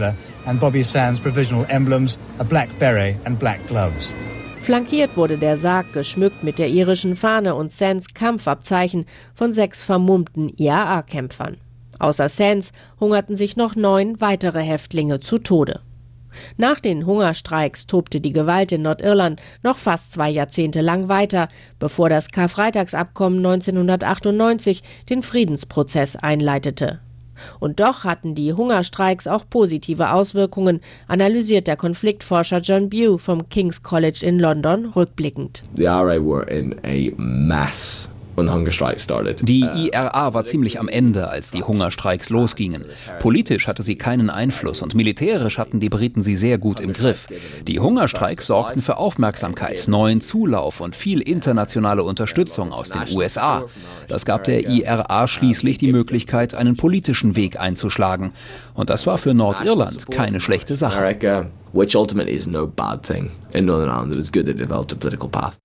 and Bobby Sands' provisional emblems, a black beret and black gloves. Flankiert wurde der Sarg, geschmückt mit der irischen Fahne und Sands Kampfabzeichen, von sechs vermummten I A A-Kämpfern. Außer Sands hungerten sich noch neun weitere Häftlinge zu Tode. Nach den Hungerstreiks tobte die Gewalt in Nordirland noch fast zwei Jahrzehnte lang weiter, bevor das Karfreitagsabkommen neunzehnhundertachtundneunzig den Friedensprozess einleitete. Und doch hatten die Hungerstreiks auch positive Auswirkungen, analysiert der Konfliktforscher John Bew vom King's College in London rückblickend. The I R A were in a mess. Die I R A war ziemlich am Ende, als die Hungerstreiks losgingen. Politisch hatte sie keinen Einfluss und militärisch hatten die Briten sie sehr gut im Griff. Die Hungerstreiks sorgten für Aufmerksamkeit, neuen Zulauf und viel internationale Unterstützung aus den U S A. Das gab der I R A schließlich die Möglichkeit, einen politischen Weg einzuschlagen. Und das war für Nordirland keine schlechte Sache. Which ultimately is no bad thing. In Northern Ireland it was good they developed a political path.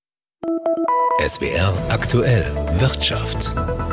S W R aktuell Wirtschaft.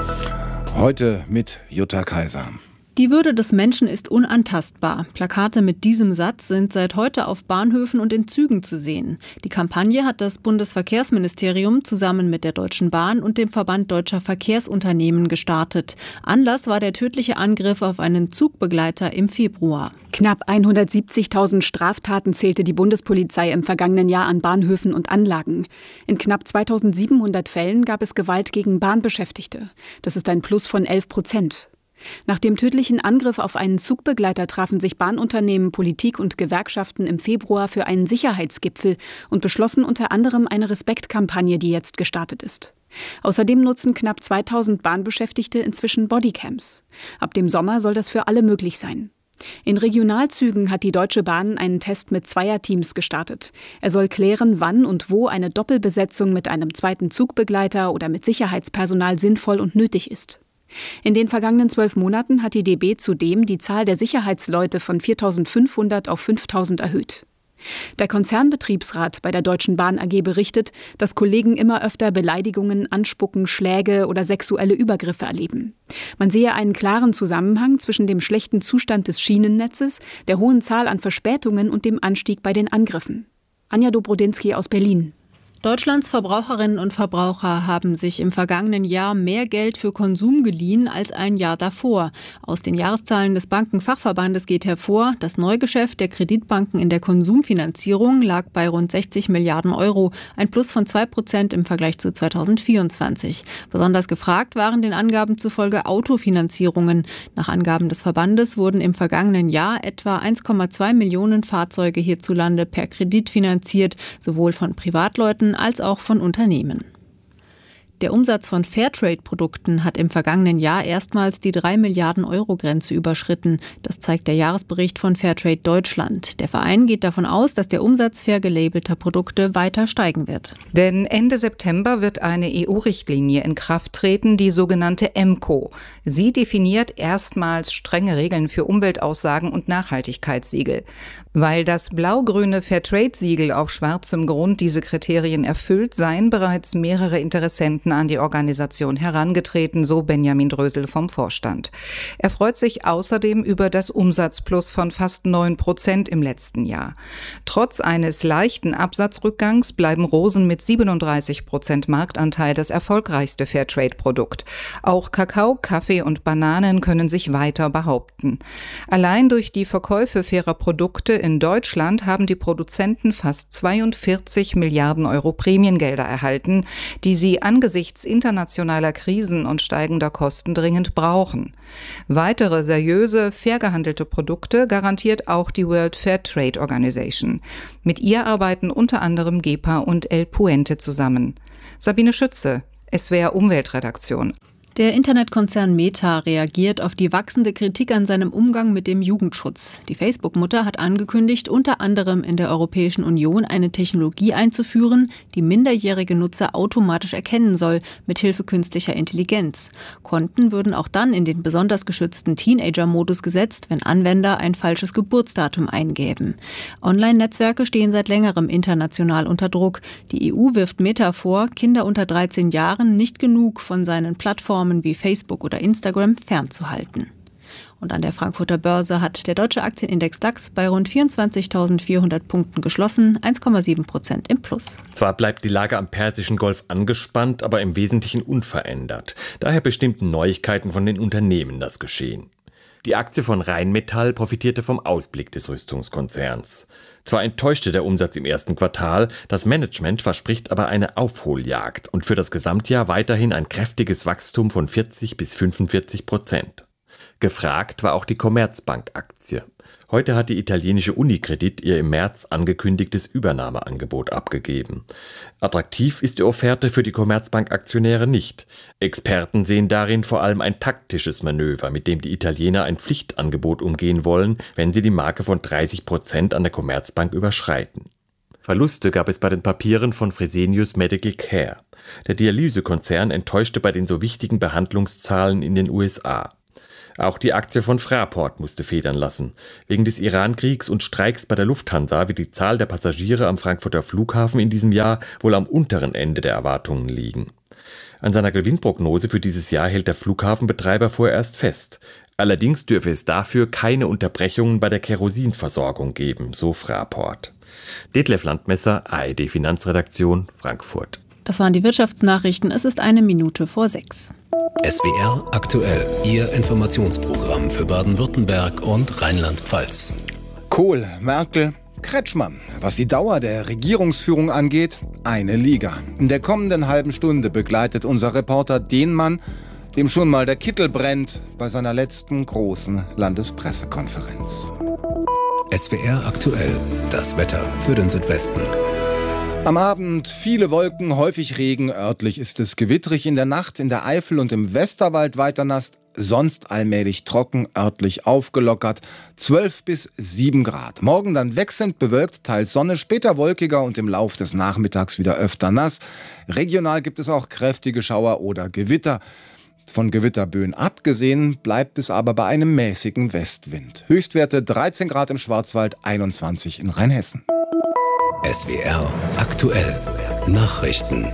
Heute mit Jutta Kaiser. Die Würde des Menschen ist unantastbar. Plakate mit diesem Satz sind seit heute auf Bahnhöfen und in Zügen zu sehen. Die Kampagne hat das Bundesverkehrsministerium zusammen mit der Deutschen Bahn und dem Verband Deutscher Verkehrsunternehmen gestartet. Anlass war der tödliche Angriff auf einen Zugbegleiter im Februar. Knapp hundertsiebzigtausend Straftaten zählte die Bundespolizei im vergangenen Jahr an Bahnhöfen und Anlagen. In knapp zweitausendsiebenhundert Fällen gab es Gewalt gegen Bahnbeschäftigte. Das ist ein Plus von elf Prozent. Nach dem tödlichen Angriff auf einen Zugbegleiter trafen sich Bahnunternehmen, Politik und Gewerkschaften im Februar für einen Sicherheitsgipfel und beschlossen unter anderem eine Respektkampagne, die jetzt gestartet ist. Außerdem nutzen knapp zweitausend Bahnbeschäftigte inzwischen Bodycams. Ab dem Sommer soll das für alle möglich sein. In Regionalzügen hat die Deutsche Bahn einen Test mit Zweierteams gestartet. Er soll klären, wann und wo eine Doppelbesetzung mit einem zweiten Zugbegleiter oder mit Sicherheitspersonal sinnvoll und nötig ist. In den vergangenen zwölf Monaten hat die D B zudem die Zahl der Sicherheitsleute von viertausendfünfhundert auf fünftausend erhöht. Der Konzernbetriebsrat bei der Deutschen Bahn A G berichtet, dass Kollegen immer öfter Beleidigungen, Anspucken, Schläge oder sexuelle Übergriffe erleben. Man sehe einen klaren Zusammenhang zwischen dem schlechten Zustand des Schienennetzes, der hohen Zahl an Verspätungen und dem Anstieg bei den Angriffen. Anja Dobrodinsky aus Berlin. Deutschlands Verbraucherinnen und Verbraucher haben sich im vergangenen Jahr mehr Geld für Konsum geliehen als ein Jahr davor. Aus den Jahreszahlen des Bankenfachverbandes geht hervor, das Neugeschäft der Kreditbanken in der Konsumfinanzierung lag bei rund sechzig Milliarden Euro, ein Plus von zwei Prozent im Vergleich zu zweitausendvierundzwanzig. Besonders gefragt waren den Angaben zufolge Autofinanzierungen. Nach Angaben des Verbandes wurden im vergangenen Jahr etwa eins Komma zwei Millionen Fahrzeuge hierzulande per Kredit finanziert, sowohl von Privatleuten als auch von Unternehmen. Der Umsatz von Fairtrade-Produkten hat im vergangenen Jahr erstmals die drei Milliarden Euro Grenze überschritten. Das zeigt der Jahresbericht von Fairtrade Deutschland. Der Verein geht davon aus, dass der Umsatz fair gelabelter Produkte weiter steigen wird. Denn Ende September wird eine E U-Richtlinie in Kraft treten, die sogenannte M C O. Sie definiert erstmals strenge Regeln für Umweltaussagen und Nachhaltigkeitssiegel. Weil das blau-grüne Fairtrade-Siegel auf schwarzem Grund diese Kriterien erfüllt, seien bereits mehrere Interessenten an die Organisation herangetreten, so Benjamin Drösel vom Vorstand. Er freut sich außerdem über das Umsatzplus von fast neun Prozent im letzten Jahr. Trotz eines leichten Absatzrückgangs bleiben Rosen mit siebenunddreißig Prozent Marktanteil das erfolgreichste Fairtrade-Produkt. Auch Kakao, Kaffee und Bananen können sich weiter behaupten. Allein durch die Verkäufe fairer Produkte in Deutschland haben die Produzenten fast zweiundvierzig Milliarden Euro Prämiengelder erhalten, die sie angesichts internationaler Krisen und steigender Kosten dringend brauchen. Weitere seriöse, fair gehandelte Produkte garantiert auch die World Fair Trade Organization. Mit ihr arbeiten unter anderem GEPA und El Puente zusammen. Sabine Schütze, S W R Umweltredaktion. Der Internetkonzern Meta reagiert auf die wachsende Kritik an seinem Umgang mit dem Jugendschutz. Die Facebook-Mutter hat angekündigt, unter anderem in der Europäischen Union eine Technologie einzuführen, die minderjährige Nutzer automatisch erkennen soll, mithilfe künstlicher Intelligenz. Konten würden auch dann in den besonders geschützten Teenager-Modus gesetzt, wenn Anwender ein falsches Geburtsdatum eingäben. Online-Netzwerke stehen seit längerem international unter Druck. Die E U wirft Meta vor, Kinder unter dreizehn Jahren nicht genug von seinen Plattformen wie Facebook oder Instagram fernzuhalten. Und an der Frankfurter Börse hat der deutsche Aktienindex DAX bei rund vierundzwanzigtausendvierhundert Punkten geschlossen, eins Komma sieben Prozent im Plus. Zwar bleibt die Lage am Persischen Golf angespannt, aber im Wesentlichen unverändert. Daher bestimmten Neuigkeiten von den Unternehmen das Geschehen. Die Aktie von Rheinmetall profitierte vom Ausblick des Rüstungskonzerns. Zwar enttäuschte der Umsatz im ersten Quartal, das Management verspricht aber eine Aufholjagd und für das Gesamtjahr weiterhin ein kräftiges Wachstum von vierzig bis fünfundvierzig Prozent. Gefragt war auch die Commerzbank-Aktie. Heute hat die italienische Unicredit ihr im März angekündigtes Übernahmeangebot abgegeben. Attraktiv ist die Offerte für die Commerzbank-Aktionäre nicht. Experten sehen darin vor allem ein taktisches Manöver, mit dem die Italiener ein Pflichtangebot umgehen wollen, wenn sie die Marke von dreißig Prozent an der Commerzbank überschreiten. Verluste gab es bei den Papieren von Fresenius Medical Care. Der Dialysekonzern enttäuschte bei den so wichtigen Behandlungszahlen in den U S A. Auch die Aktie von Fraport musste federn lassen. Wegen des Iran-Kriegs und Streiks bei der Lufthansa wird die Zahl der Passagiere am Frankfurter Flughafen in diesem Jahr wohl am unteren Ende der Erwartungen liegen. An seiner Gewinnprognose für dieses Jahr hält der Flughafenbetreiber vorerst fest. Allerdings dürfe es dafür keine Unterbrechungen bei der Kerosinversorgung geben, so Fraport. Detlef Landmesser, A R D Finanzredaktion, Frankfurt. Das waren die Wirtschaftsnachrichten. Es ist eine Minute vor sechs. S W R aktuell, Ihr Informationsprogramm für Baden-Württemberg und Rheinland-Pfalz. Kohl, Merkel, Kretschmann. Was die Dauer der Regierungsführung angeht, eine Liga. In der kommenden halben Stunde begleitet unser Reporter den Mann, dem schon mal der Kittel brennt bei seiner letzten großen Landespressekonferenz. S W R aktuell, das Wetter für den Südwesten. Am Abend viele Wolken, häufig Regen, örtlich ist es gewittrig, in der Nacht in der Eifel und im Westerwald weiter nass, sonst allmählich trocken, örtlich aufgelockert, zwölf bis sieben Grad. Morgen dann wechselnd bewölkt, teils Sonne, später wolkiger und im Lauf des Nachmittags wieder öfter nass. Regional gibt es auch kräftige Schauer oder Gewitter. Von Gewitterböen abgesehen bleibt es aber bei einem mäßigen Westwind. Höchstwerte dreizehn Grad im Schwarzwald, einundzwanzig in Rheinhessen. S W R aktuell Nachrichten.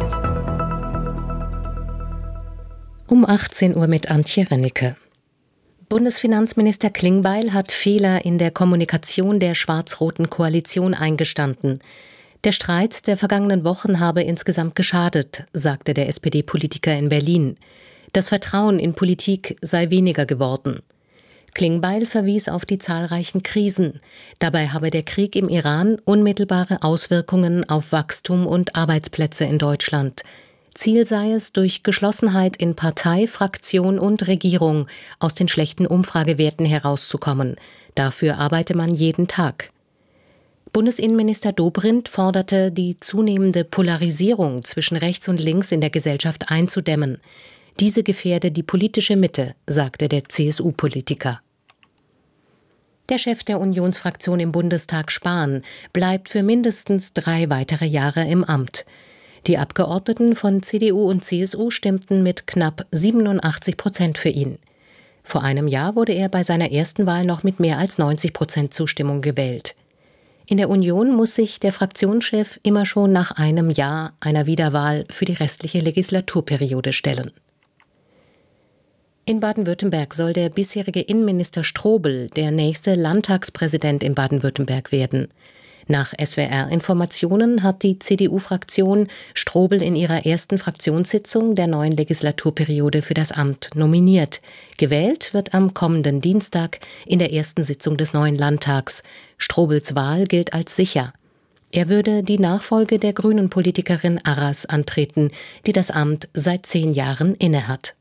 Um achtzehn Uhr mit Antje Rennecke. Bundesfinanzminister Klingbeil hat Fehler in der Kommunikation der schwarz-roten Koalition eingestanden. Der Streit der vergangenen Wochen habe insgesamt geschadet, sagte der S P D-Politiker in Berlin. Das Vertrauen in Politik sei weniger geworden. Klingbeil verwies auf die zahlreichen Krisen. Dabei habe der Krieg im Iran unmittelbare Auswirkungen auf Wachstum und Arbeitsplätze in Deutschland. Ziel sei es, durch Geschlossenheit in Partei, Fraktion und Regierung aus den schlechten Umfragewerten herauszukommen. Dafür arbeite man jeden Tag. Bundesinnenminister Dobrindt forderte, die zunehmende Polarisierung zwischen rechts und links in der Gesellschaft einzudämmen. Diese gefährde die politische Mitte, sagte der C S U-Politiker. Der Chef der Unionsfraktion im Bundestag, Spahn, bleibt für mindestens drei weitere Jahre im Amt. Die Abgeordneten von C D U und C S U stimmten mit knapp siebenundachtzig Prozent für ihn. Vor einem Jahr wurde er bei seiner ersten Wahl noch mit mehr als neunzig Prozent Zustimmung gewählt. In der Union muss sich der Fraktionschef immer schon nach einem Jahr einer Wiederwahl für die restliche Legislaturperiode stellen. In Baden-Württemberg soll der bisherige Innenminister Strobel der nächste Landtagspräsident in Baden-Württemberg werden. Nach S W R-Informationen hat die C D U-Fraktion Strobel in ihrer ersten Fraktionssitzung der neuen Legislaturperiode für das Amt nominiert. Gewählt wird am kommenden Dienstag in der ersten Sitzung des neuen Landtags. Strobels Wahl gilt als sicher. Er würde die Nachfolge der Grünen-Politikerin Arras antreten, die das Amt seit zehn Jahren innehat.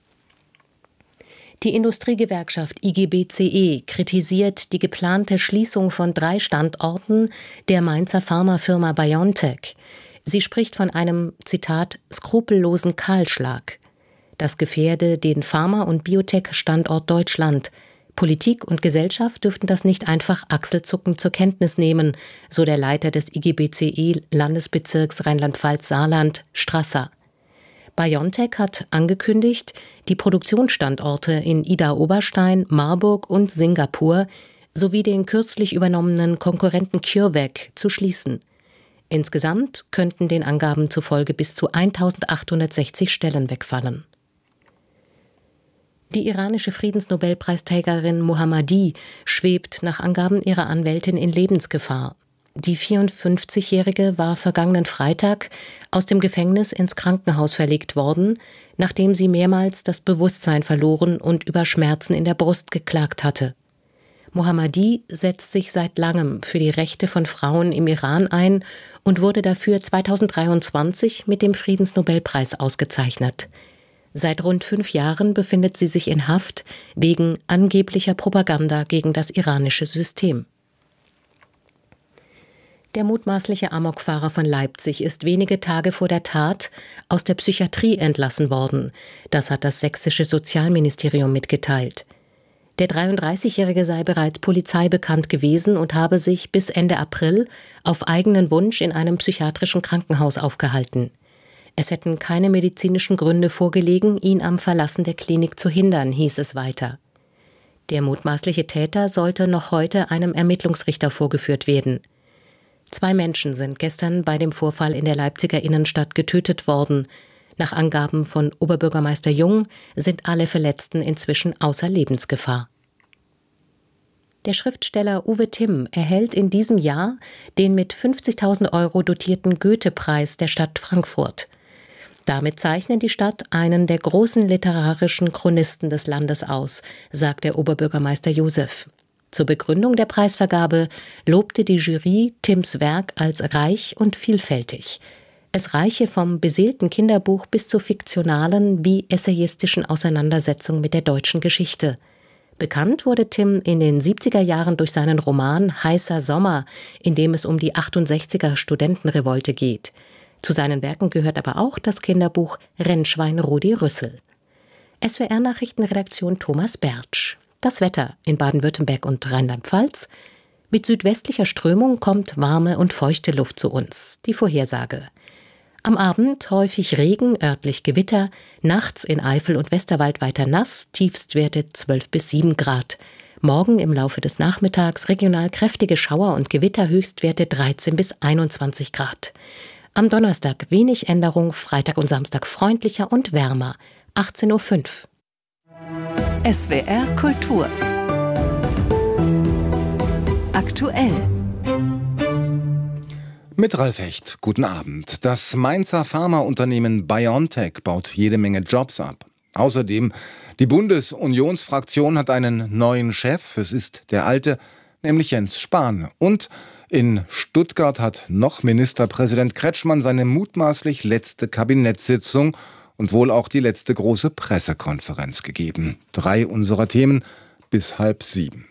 Die Industriegewerkschaft I G B C E kritisiert die geplante Schließung von drei Standorten der Mainzer Pharmafirma BioNTech. Sie spricht von einem, Zitat, skrupellosen Kahlschlag. Das gefährde den Pharma- und Biotech-Standort Deutschland. Politik und Gesellschaft dürften das nicht einfach achselzuckend zur Kenntnis nehmen, so der Leiter des I G B C E-Landesbezirks Rheinland-Pfalz-Saarland, Strasser. BioNTech hat angekündigt, die Produktionsstandorte in Idar-Oberstein, Marburg und Singapur sowie den kürzlich übernommenen Konkurrenten CureVac zu schließen. Insgesamt könnten den Angaben zufolge bis zu eintausendachthundertsechzig Stellen wegfallen. Die iranische Friedensnobelpreisträgerin Mohammadi schwebt nach Angaben ihrer Anwältin in Lebensgefahr. Die vierundfünfzigjährige war vergangenen Freitag aus dem Gefängnis ins Krankenhaus verlegt worden, nachdem sie mehrmals das Bewusstsein verloren und über Schmerzen in der Brust geklagt hatte. Mohammadi setzt sich seit langem für die Rechte von Frauen im Iran ein und wurde dafür zweitausenddreiundzwanzig mit dem Friedensnobelpreis ausgezeichnet. Seit rund fünf Jahren befindet sie sich in Haft wegen angeblicher Propaganda gegen das iranische System. Der mutmaßliche Amokfahrer von Leipzig ist wenige Tage vor der Tat aus der Psychiatrie entlassen worden. Das hat das sächsische Sozialministerium mitgeteilt. Der dreiunddreißigjährige sei bereits Polizei bekannt gewesen und habe sich bis Ende April auf eigenen Wunsch in einem psychiatrischen Krankenhaus aufgehalten. Es hätten keine medizinischen Gründe vorgelegen, ihn am Verlassen der Klinik zu hindern, hieß es weiter. Der mutmaßliche Täter sollte noch heute einem Ermittlungsrichter vorgeführt werden. Zwei Menschen sind gestern bei dem Vorfall in der Leipziger Innenstadt getötet worden. Nach Angaben von Oberbürgermeister Jung sind alle Verletzten inzwischen außer Lebensgefahr. Der Schriftsteller Uwe Timm erhält in diesem Jahr den mit fünfzigtausend Euro dotierten Goethe-Preis der Stadt Frankfurt. Damit zeichnet die Stadt einen der großen literarischen Chronisten des Landes aus, sagt der Oberbürgermeister Josef. Zur Begründung der Preisvergabe lobte die Jury Timms Werk als reich und vielfältig. Es reiche vom beseelten Kinderbuch bis zur fiktionalen wie essayistischen Auseinandersetzung mit der deutschen Geschichte. Bekannt wurde Timm in den siebziger Jahren durch seinen Roman Heißer Sommer, in dem es um die achtundsechziger Studentenrevolte geht. Zu seinen Werken gehört aber auch das Kinderbuch Rennschwein Rudi Rüssel. S W R-Nachrichtenredaktion Thomas Bertsch. Das Wetter in Baden-Württemberg und Rheinland-Pfalz. Mit südwestlicher Strömung kommt warme und feuchte Luft zu uns. Die Vorhersage. Am Abend häufig Regen, örtlich Gewitter, nachts in Eifel und Westerwald weiter nass, Tiefstwerte zwölf bis sieben Grad. Morgen im Laufe des Nachmittags regional kräftige Schauer und Gewitter, Höchstwerte dreizehn bis einundzwanzig Grad. Am Donnerstag wenig Änderung, Freitag und Samstag freundlicher und wärmer, achtzehn Uhr fünf. S W R Kultur. Aktuell. Mit Ralf Hecht, guten Abend. Das Mainzer Pharmaunternehmen BioNTech baut jede Menge Jobs ab. Außerdem, die Bundesunionsfraktion hat einen neuen Chef. Es ist der alte, nämlich Jens Spahn. Und in Stuttgart hat noch Ministerpräsident Kretschmann seine mutmaßlich letzte Kabinettssitzung und wohl auch die letzte große Pressekonferenz gegeben. Drei unserer Themen bis halb sieben.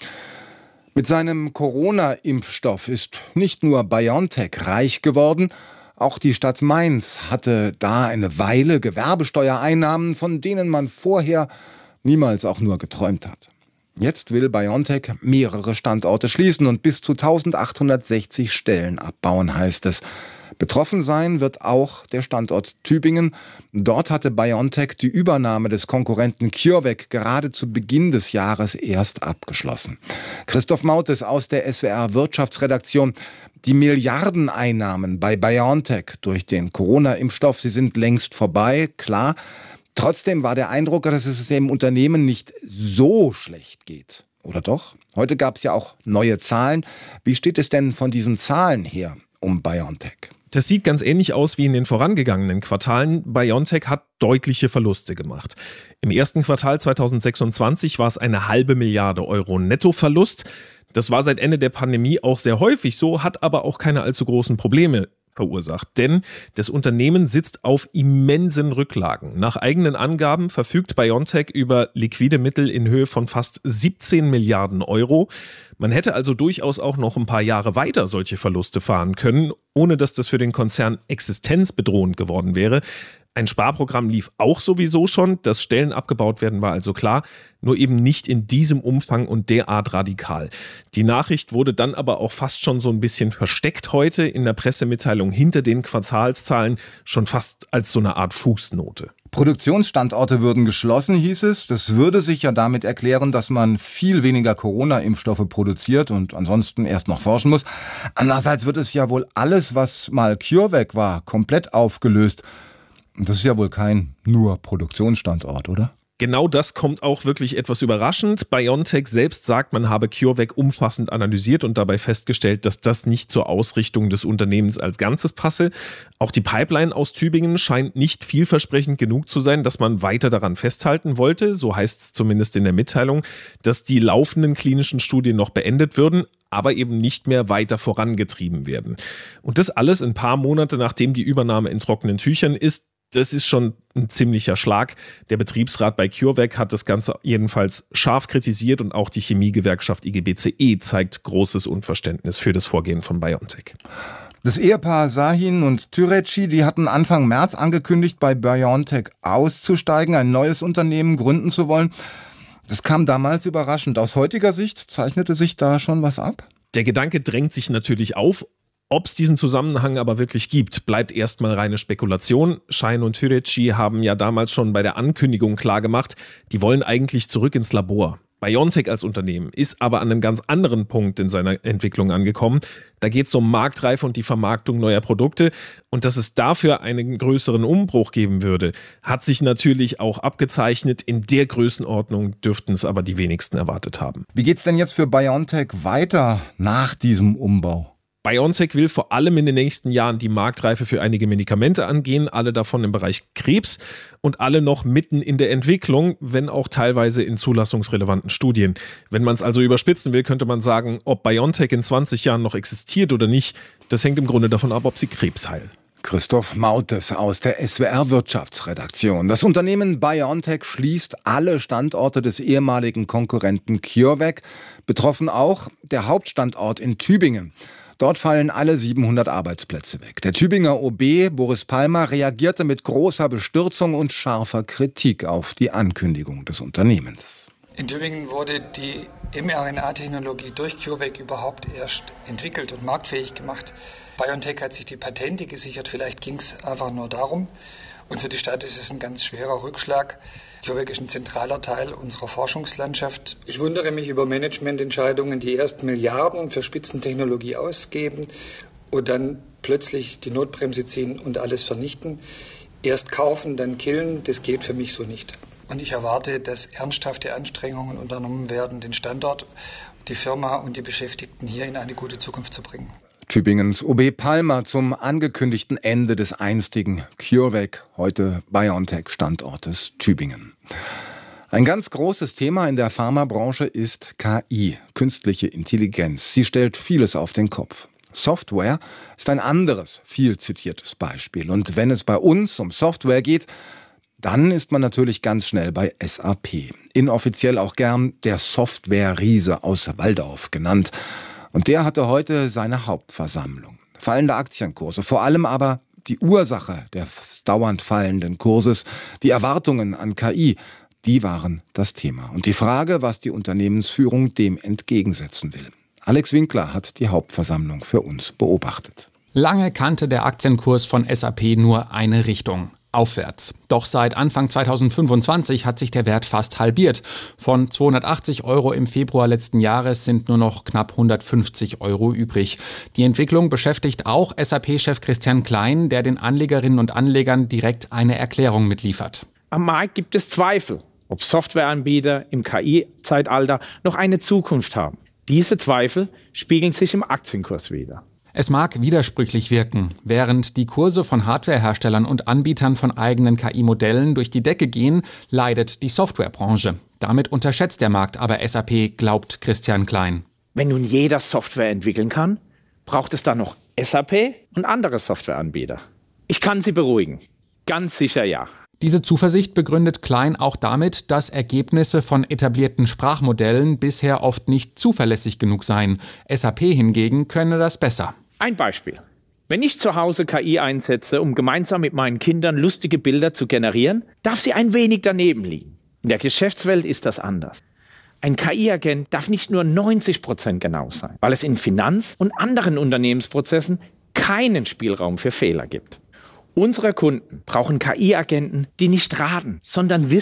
Mit seinem Corona-Impfstoff ist nicht nur BioNTech reich geworden, auch die Stadt Mainz hatte da eine Weile Gewerbesteuereinnahmen, von denen man vorher niemals auch nur geträumt hat. Jetzt will BioNTech mehrere Standorte schließen und bis zu eintausendachthundertsechzig Stellen abbauen, heißt es. Betroffen sein wird auch der Standort Tübingen. Dort hatte BioNTech die Übernahme des Konkurrenten CureVac gerade zu Beginn des Jahres erst abgeschlossen. Christoph Mautes aus der S W R Wirtschaftsredaktion. Die Milliardeneinnahmen bei BioNTech durch den Corona-Impfstoff, sie sind längst vorbei, klar. Trotzdem war der Eindruck, dass es dem Unternehmen nicht so schlecht geht. Oder doch? Heute gab es ja auch neue Zahlen. Wie steht es denn von diesen Zahlen her um BioNTech? Das sieht ganz ähnlich aus wie in den vorangegangenen Quartalen. BioNTech hat deutliche Verluste gemacht. Im ersten Quartal zweitausendsechsundzwanzig war es eine halbe Milliarde Euro Nettoverlust. Das war seit Ende der Pandemie auch sehr häufig so, hat aber auch keine allzu großen Probleme verursacht. Denn das Unternehmen sitzt auf immensen Rücklagen. Nach eigenen Angaben verfügt BioNTech über liquide Mittel in Höhe von fast siebzehn Milliarden Euro. Man hätte also durchaus auch noch ein paar Jahre weiter solche Verluste fahren können, ohne dass das für den Konzern existenzbedrohend geworden wäre. Ein Sparprogramm lief auch sowieso schon, dass Stellen abgebaut werden, war also klar, nur eben nicht in diesem Umfang und derart radikal. Die Nachricht wurde dann aber auch fast schon so ein bisschen versteckt heute in der Pressemitteilung hinter den Quartalszahlen, schon fast als so eine Art Fußnote. Produktionsstandorte würden geschlossen, hieß es. Das würde sich ja damit erklären, dass man viel weniger Corona-Impfstoffe produziert und ansonsten erst noch forschen muss. Andererseits wird es ja wohl alles, was mal CureVac war, komplett aufgelöst. Das ist ja wohl kein nur Produktionsstandort, oder? Genau das kommt auch wirklich etwas überraschend. BioNTech selbst sagt, man habe CureVac umfassend analysiert und dabei festgestellt, dass das nicht zur Ausrichtung des Unternehmens als Ganzes passe. Auch die Pipeline aus Tübingen scheint nicht vielversprechend genug zu sein, dass man weiter daran festhalten wollte. So heißt es zumindest in der Mitteilung, dass die laufenden klinischen Studien noch beendet würden, aber eben nicht mehr weiter vorangetrieben werden. Und das alles ein paar Monate nachdem die Übernahme in trockenen Tüchern ist. Das ist schon ein ziemlicher Schlag. Der Betriebsrat bei CureVac hat das Ganze jedenfalls scharf kritisiert und auch die Chemiegewerkschaft I G B C E zeigt großes Unverständnis für das Vorgehen von BioNTech. Das Ehepaar Sahin und Türeci, die hatten Anfang März angekündigt, bei BioNTech auszusteigen, ein neues Unternehmen gründen zu wollen. Das kam damals überraschend. Aus heutiger Sicht zeichnete sich da schon was ab? Der Gedanke drängt sich natürlich auf. Ob es diesen Zusammenhang aber wirklich gibt, bleibt erstmal reine Spekulation. Sahin und Türeci haben ja damals schon bei der Ankündigung klargemacht, die wollen eigentlich zurück ins Labor. BioNTech als Unternehmen ist aber an einem ganz anderen Punkt in seiner Entwicklung angekommen. Da geht es um Marktreife und die Vermarktung neuer Produkte. Und dass es dafür einen größeren Umbruch geben würde, hat sich natürlich auch abgezeichnet. In der Größenordnung dürften es aber die wenigsten erwartet haben. Wie geht's denn jetzt für BioNTech weiter nach diesem Umbau? BioNTech will vor allem in den nächsten Jahren die Marktreife für einige Medikamente angehen, alle davon im Bereich Krebs und alle noch mitten in der Entwicklung, wenn auch teilweise in zulassungsrelevanten Studien. Wenn man es also überspitzen will, könnte man sagen, ob BioNTech in zwanzig Jahren noch existiert oder nicht, das hängt im Grunde davon ab, ob sie Krebs heilen. Christoph Mautes aus der S W R Wirtschaftsredaktion. Das Unternehmen BioNTech schließt alle Standorte des ehemaligen Konkurrenten CureVac, betroffen auch der Hauptstandort in Tübingen. Dort fallen alle siebenhundert Arbeitsplätze weg. Der Tübinger O B Boris Palmer reagierte mit großer Bestürzung und scharfer Kritik auf die Ankündigung des Unternehmens. In Tübingen wurde die mRNA-Technologie durch CureVac überhaupt erst entwickelt und marktfähig gemacht. BioNTech hat sich die Patente gesichert, vielleicht ging es einfach nur darum. Und für die Stadt ist es ein ganz schwerer Rückschlag. CureVac ist ein zentraler Teil unserer Forschungslandschaft. Ich wundere mich über Managemententscheidungen, die erst Milliarden für Spitzentechnologie ausgeben und dann plötzlich die Notbremse ziehen und alles vernichten. Erst kaufen, dann killen, das geht für mich so nicht. Und ich erwarte, dass ernsthafte Anstrengungen unternommen werden, den Standort, die Firma und die Beschäftigten hier in eine gute Zukunft zu bringen. Tübingens O B Palmer zum angekündigten Ende des einstigen CureVac, heute BioNTech-Standortes Tübingen. Ein ganz großes Thema in der Pharmabranche ist K I, künstliche Intelligenz. Sie stellt vieles auf den Kopf. Software ist ein anderes, viel zitiertes Beispiel. Und wenn es bei uns um Software geht, dann ist man natürlich ganz schnell bei S A P. Inoffiziell auch gern der Software-Riese aus Walldorf genannt. Und der hatte heute seine Hauptversammlung. Fallende Aktienkurse, vor allem aber die Ursache des dauernd fallenden Kurses, die Erwartungen an K I, die waren das Thema. Und die Frage, was die Unternehmensführung dem entgegensetzen will. Alex Winkler hat die Hauptversammlung für uns beobachtet. Lange kannte der Aktienkurs von S A P nur eine Richtung: aufwärts. Doch seit Anfang zweitausendfünfundzwanzig hat sich der Wert fast halbiert. Von zweihundertachtzig Euro im Februar letzten Jahres sind nur noch knapp hundertfünfzig Euro übrig. Die Entwicklung beschäftigt auch S A P-Chef Christian Klein, der den Anlegerinnen und Anlegern direkt eine Erklärung mitliefert. Am Markt gibt es Zweifel, ob Softwareanbieter im K I-Zeitalter noch eine Zukunft haben. Diese Zweifel spiegeln sich im Aktienkurs wider. Es mag widersprüchlich wirken. Während die Kurse von Hardwareherstellern und Anbietern von eigenen K I-Modellen durch die Decke gehen, leidet die Softwarebranche. Damit unterschätzt der Markt aber S A P, glaubt Christian Klein. Wenn nun jeder Software entwickeln kann, braucht es dann noch S A P und andere Softwareanbieter. Ich kann Sie beruhigen. Ganz sicher ja. Diese Zuversicht begründet Klein auch damit, dass Ergebnisse von etablierten Sprachmodellen bisher oft nicht zuverlässig genug seien. S A P hingegen könne das besser. Ein Beispiel. Wenn ich zu Hause K I einsetze, um gemeinsam mit meinen Kindern lustige Bilder zu generieren, darf sie ein wenig daneben liegen. In der Geschäftswelt ist das anders. Ein K I-Agent darf nicht nur neunzig Prozent genau sein, weil es in Finanz- und anderen Unternehmensprozessen keinen Spielraum für Fehler gibt. Unsere Kunden brauchen K I-Agenten, die nicht raten, sondern wissen.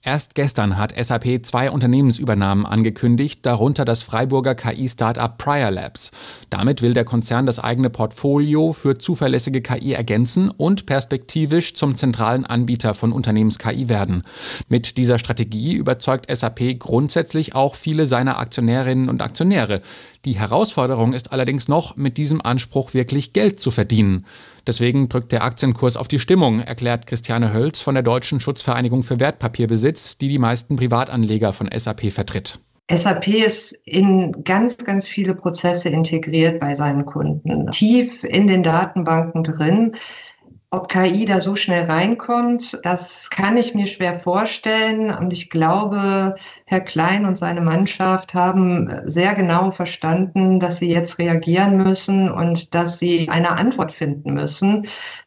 Erst gestern hat S A P zwei Unternehmensübernahmen angekündigt, darunter das Freiburger K I-Startup Prior Labs. Damit will der Konzern das eigene Portfolio für zuverlässige K I ergänzen und perspektivisch zum zentralen Anbieter von Unternehmens-K I werden. Mit dieser Strategie überzeugt S A P grundsätzlich auch viele seiner Aktionärinnen und Aktionäre. Die Herausforderung ist allerdings noch, mit diesem Anspruch wirklich Geld zu verdienen. Deswegen drückt der Aktienkurs auf die Stimmung, erklärt Christiane Hölz von der Deutschen Schutzvereinigung für Wertpapierbesitz, die die meisten Privatanleger von S A P vertritt. S A P ist in ganz, ganz viele Prozesse integriert bei seinen Kunden, tief in den Datenbanken drin. Ob K I da so schnell reinkommt, das kann ich mir schwer vorstellen. Und ich glaube, Herr Klein und seine Mannschaft haben sehr genau verstanden, dass sie jetzt reagieren müssen und dass sie eine Antwort finden müssen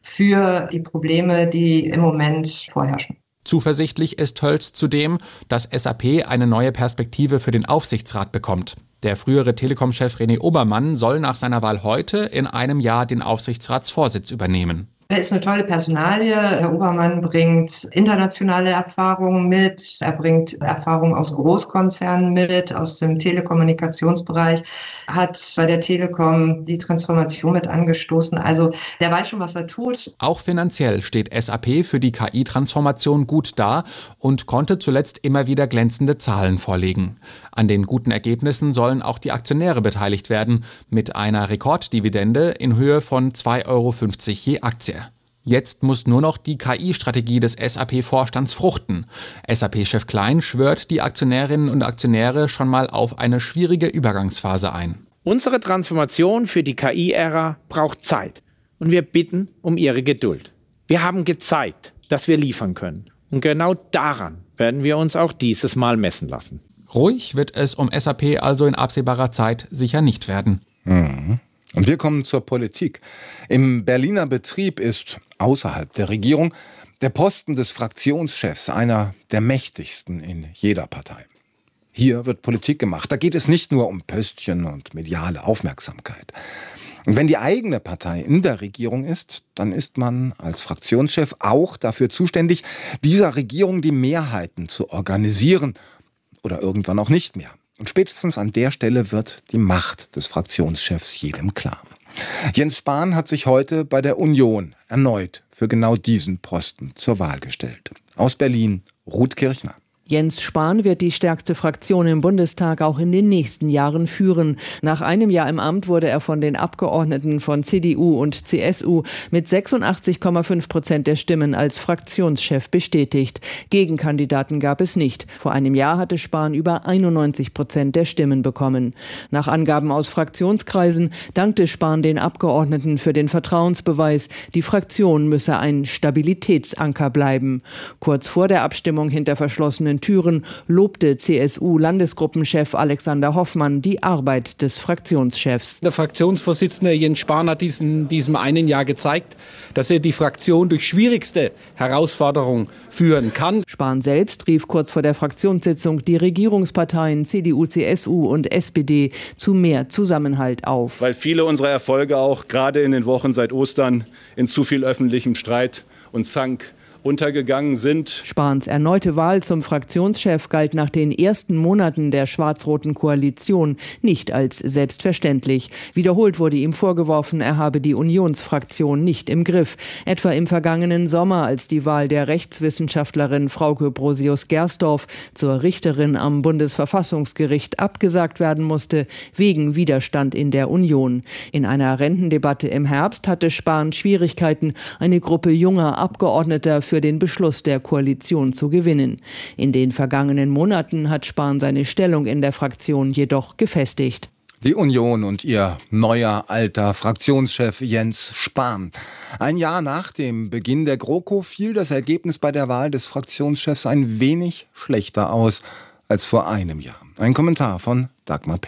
für die Probleme, die im Moment vorherrschen. Zuversichtlich ist Hölz zudem, dass S A P eine neue Perspektive für den Aufsichtsrat bekommt. Der frühere Telekom-Chef René Obermann soll nach seiner Wahl heute in einem Jahr den Aufsichtsratsvorsitz übernehmen. Er ist eine tolle Personalie. Herr Obermann bringt internationale Erfahrungen mit. Er bringt Erfahrungen aus Großkonzernen mit, aus dem Telekommunikationsbereich, hat bei der Telekom die Transformation mit angestoßen. Also der weiß schon, was er tut. Auch finanziell steht S A P für die K I-Transformation gut da und konnte zuletzt immer wieder glänzende Zahlen vorlegen. An den guten Ergebnissen sollen auch die Aktionäre beteiligt werden, mit einer Rekorddividende in Höhe von zwei Euro fünfzig je Aktie. Jetzt muss nur noch die K I-Strategie des S A P-Vorstands fruchten. S A P-Chef Klein schwört die Aktionärinnen und Aktionäre schon mal auf eine schwierige Übergangsphase ein. Unsere Transformation für die K I-Ära braucht Zeit und wir bitten um Ihre Geduld. Wir haben gezeigt, dass wir liefern können und genau daran werden wir uns auch dieses Mal messen lassen. Ruhig wird es um S A P also in absehbarer Zeit sicher nicht werden. Mhm. Und wir kommen zur Politik. Im Berliner Betrieb ist außerhalb der Regierung der Posten des Fraktionschefs einer der mächtigsten in jeder Partei. Hier wird Politik gemacht. Da geht es nicht nur um Pöstchen und mediale Aufmerksamkeit. Und wenn die eigene Partei in der Regierung ist, dann ist man als Fraktionschef auch dafür zuständig, dieser Regierung die Mehrheiten zu organisieren oder irgendwann auch nicht mehr. Und spätestens an der Stelle wird die Macht des Fraktionschefs jedem klar. Jens Spahn hat sich heute bei der Union erneut für genau diesen Posten zur Wahl gestellt. Aus Berlin, Ruth Kirchner. Jens Spahn wird die stärkste Fraktion im Bundestag auch in den nächsten Jahren führen. Nach einem Jahr im Amt wurde er von den Abgeordneten von C D U und C S U mit sechsundachtzig Komma fünf Prozent der Stimmen als Fraktionschef bestätigt. Gegenkandidaten gab es nicht. Vor einem Jahr hatte Spahn über einundneunzig Prozent der Stimmen bekommen. Nach Angaben aus Fraktionskreisen dankte Spahn den Abgeordneten für den Vertrauensbeweis. Die Fraktion müsse ein Stabilitätsanker bleiben. Kurz vor der Abstimmung hinter verschlossenen Türen lobte C S U-Landesgruppenchef Alexander Hoffmann die Arbeit des Fraktionschefs. Der Fraktionsvorsitzende Jens Spahn hat in diesem einen Jahr gezeigt, dass er die Fraktion durch schwierigste Herausforderungen führen kann. Spahn selbst rief kurz vor der Fraktionssitzung die Regierungsparteien C D U, C S U und S P D zu mehr Zusammenhalt auf. Weil viele unserer Erfolge auch gerade in den Wochen seit Ostern in zu viel öffentlichem Streit und Zank untergegangen sind. Spahns erneute Wahl zum Fraktionschef galt nach den ersten Monaten der schwarz-roten Koalition nicht als selbstverständlich. Wiederholt wurde ihm vorgeworfen, er habe die Unionsfraktion nicht im Griff. Etwa im vergangenen Sommer, als die Wahl der Rechtswissenschaftlerin Frauke Brosius-Gersdorf zur Richterin am Bundesverfassungsgericht abgesagt werden musste, wegen Widerstand in der Union. In einer Rentendebatte im Herbst hatte Spahn Schwierigkeiten, eine Gruppe junger Abgeordneter für den Beschluss der Koalition zu gewinnen. In den vergangenen Monaten hat Spahn seine Stellung in der Fraktion jedoch gefestigt. Die Union und ihr neuer alter Fraktionschef Jens Spahn. Ein Jahr nach dem Beginn der GroKo fiel das Ergebnis bei der Wahl des Fraktionschefs ein wenig schlechter aus als vor einem Jahr. Ein Kommentar von Dagmar Pepping.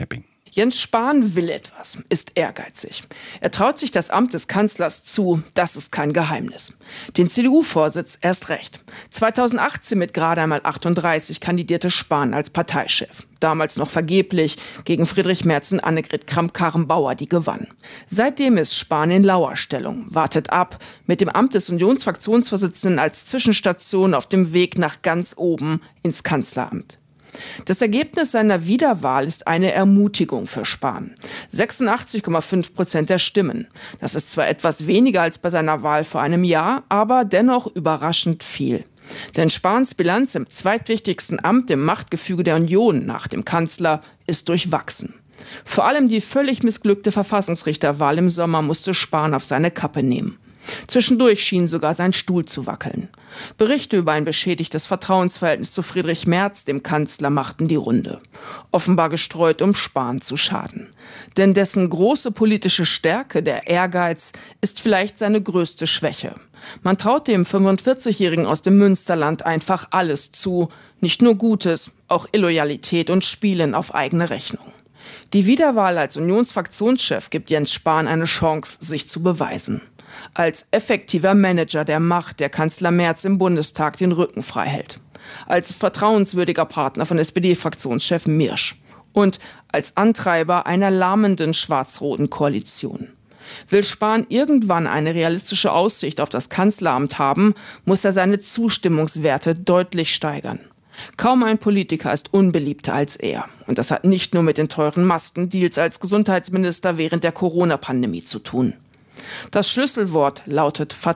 Jens Spahn will etwas, ist ehrgeizig. Er traut sich das Amt des Kanzlers zu, das ist kein Geheimnis. Den C D U-Vorsitz erst recht. zweitausendachtzehn mit gerade einmal achtunddreißig kandidierte Spahn als Parteichef. Damals noch vergeblich gegen Friedrich Merz und Annegret Kramp-Karrenbauer, die gewann. Seitdem ist Spahn in Lauerstellung, wartet ab, mit dem Amt des Unionsfraktionsvorsitzenden als Zwischenstation auf dem Weg nach ganz oben ins Kanzleramt. Das Ergebnis seiner Wiederwahl ist eine Ermutigung für Spahn. sechsundachtzig Komma fünf Prozent der Stimmen. Das ist zwar etwas weniger als bei seiner Wahl vor einem Jahr, aber dennoch überraschend viel. Denn Spahns Bilanz im zweitwichtigsten Amt im Machtgefüge der Union nach dem Kanzler ist durchwachsen. Vor allem die völlig missglückte Verfassungsrichterwahl im Sommer musste Spahn auf seine Kappe nehmen. Zwischendurch schien sogar sein Stuhl zu wackeln. Berichte über ein beschädigtes Vertrauensverhältnis zu Friedrich Merz, dem Kanzler, machten die Runde. Offenbar gestreut, um Spahn zu schaden. Denn dessen große politische Stärke, der Ehrgeiz, ist vielleicht seine größte Schwäche. Man traut dem fünfundvierzigjährigen aus dem Münsterland einfach alles zu. Nicht nur Gutes, auch Illoyalität und Spielen auf eigene Rechnung. Die Wiederwahl als Unionsfraktionschef gibt Jens Spahn eine Chance, sich zu beweisen. Als effektiver Manager der Macht, der Kanzler Merz im Bundestag den Rücken frei hält. Als vertrauenswürdiger Partner von S P D-Fraktionschef Mirsch. Und als Antreiber einer lahmenden schwarz-roten Koalition. Will Spahn irgendwann eine realistische Aussicht auf das Kanzleramt haben, muss er seine Zustimmungswerte deutlich steigern. Kaum ein Politiker ist unbeliebter als er. Und das hat nicht nur mit den teuren Maskendeals als Gesundheitsminister während der Corona-Pandemie zu tun. Das Schlüsselwort lautet Vertrauen.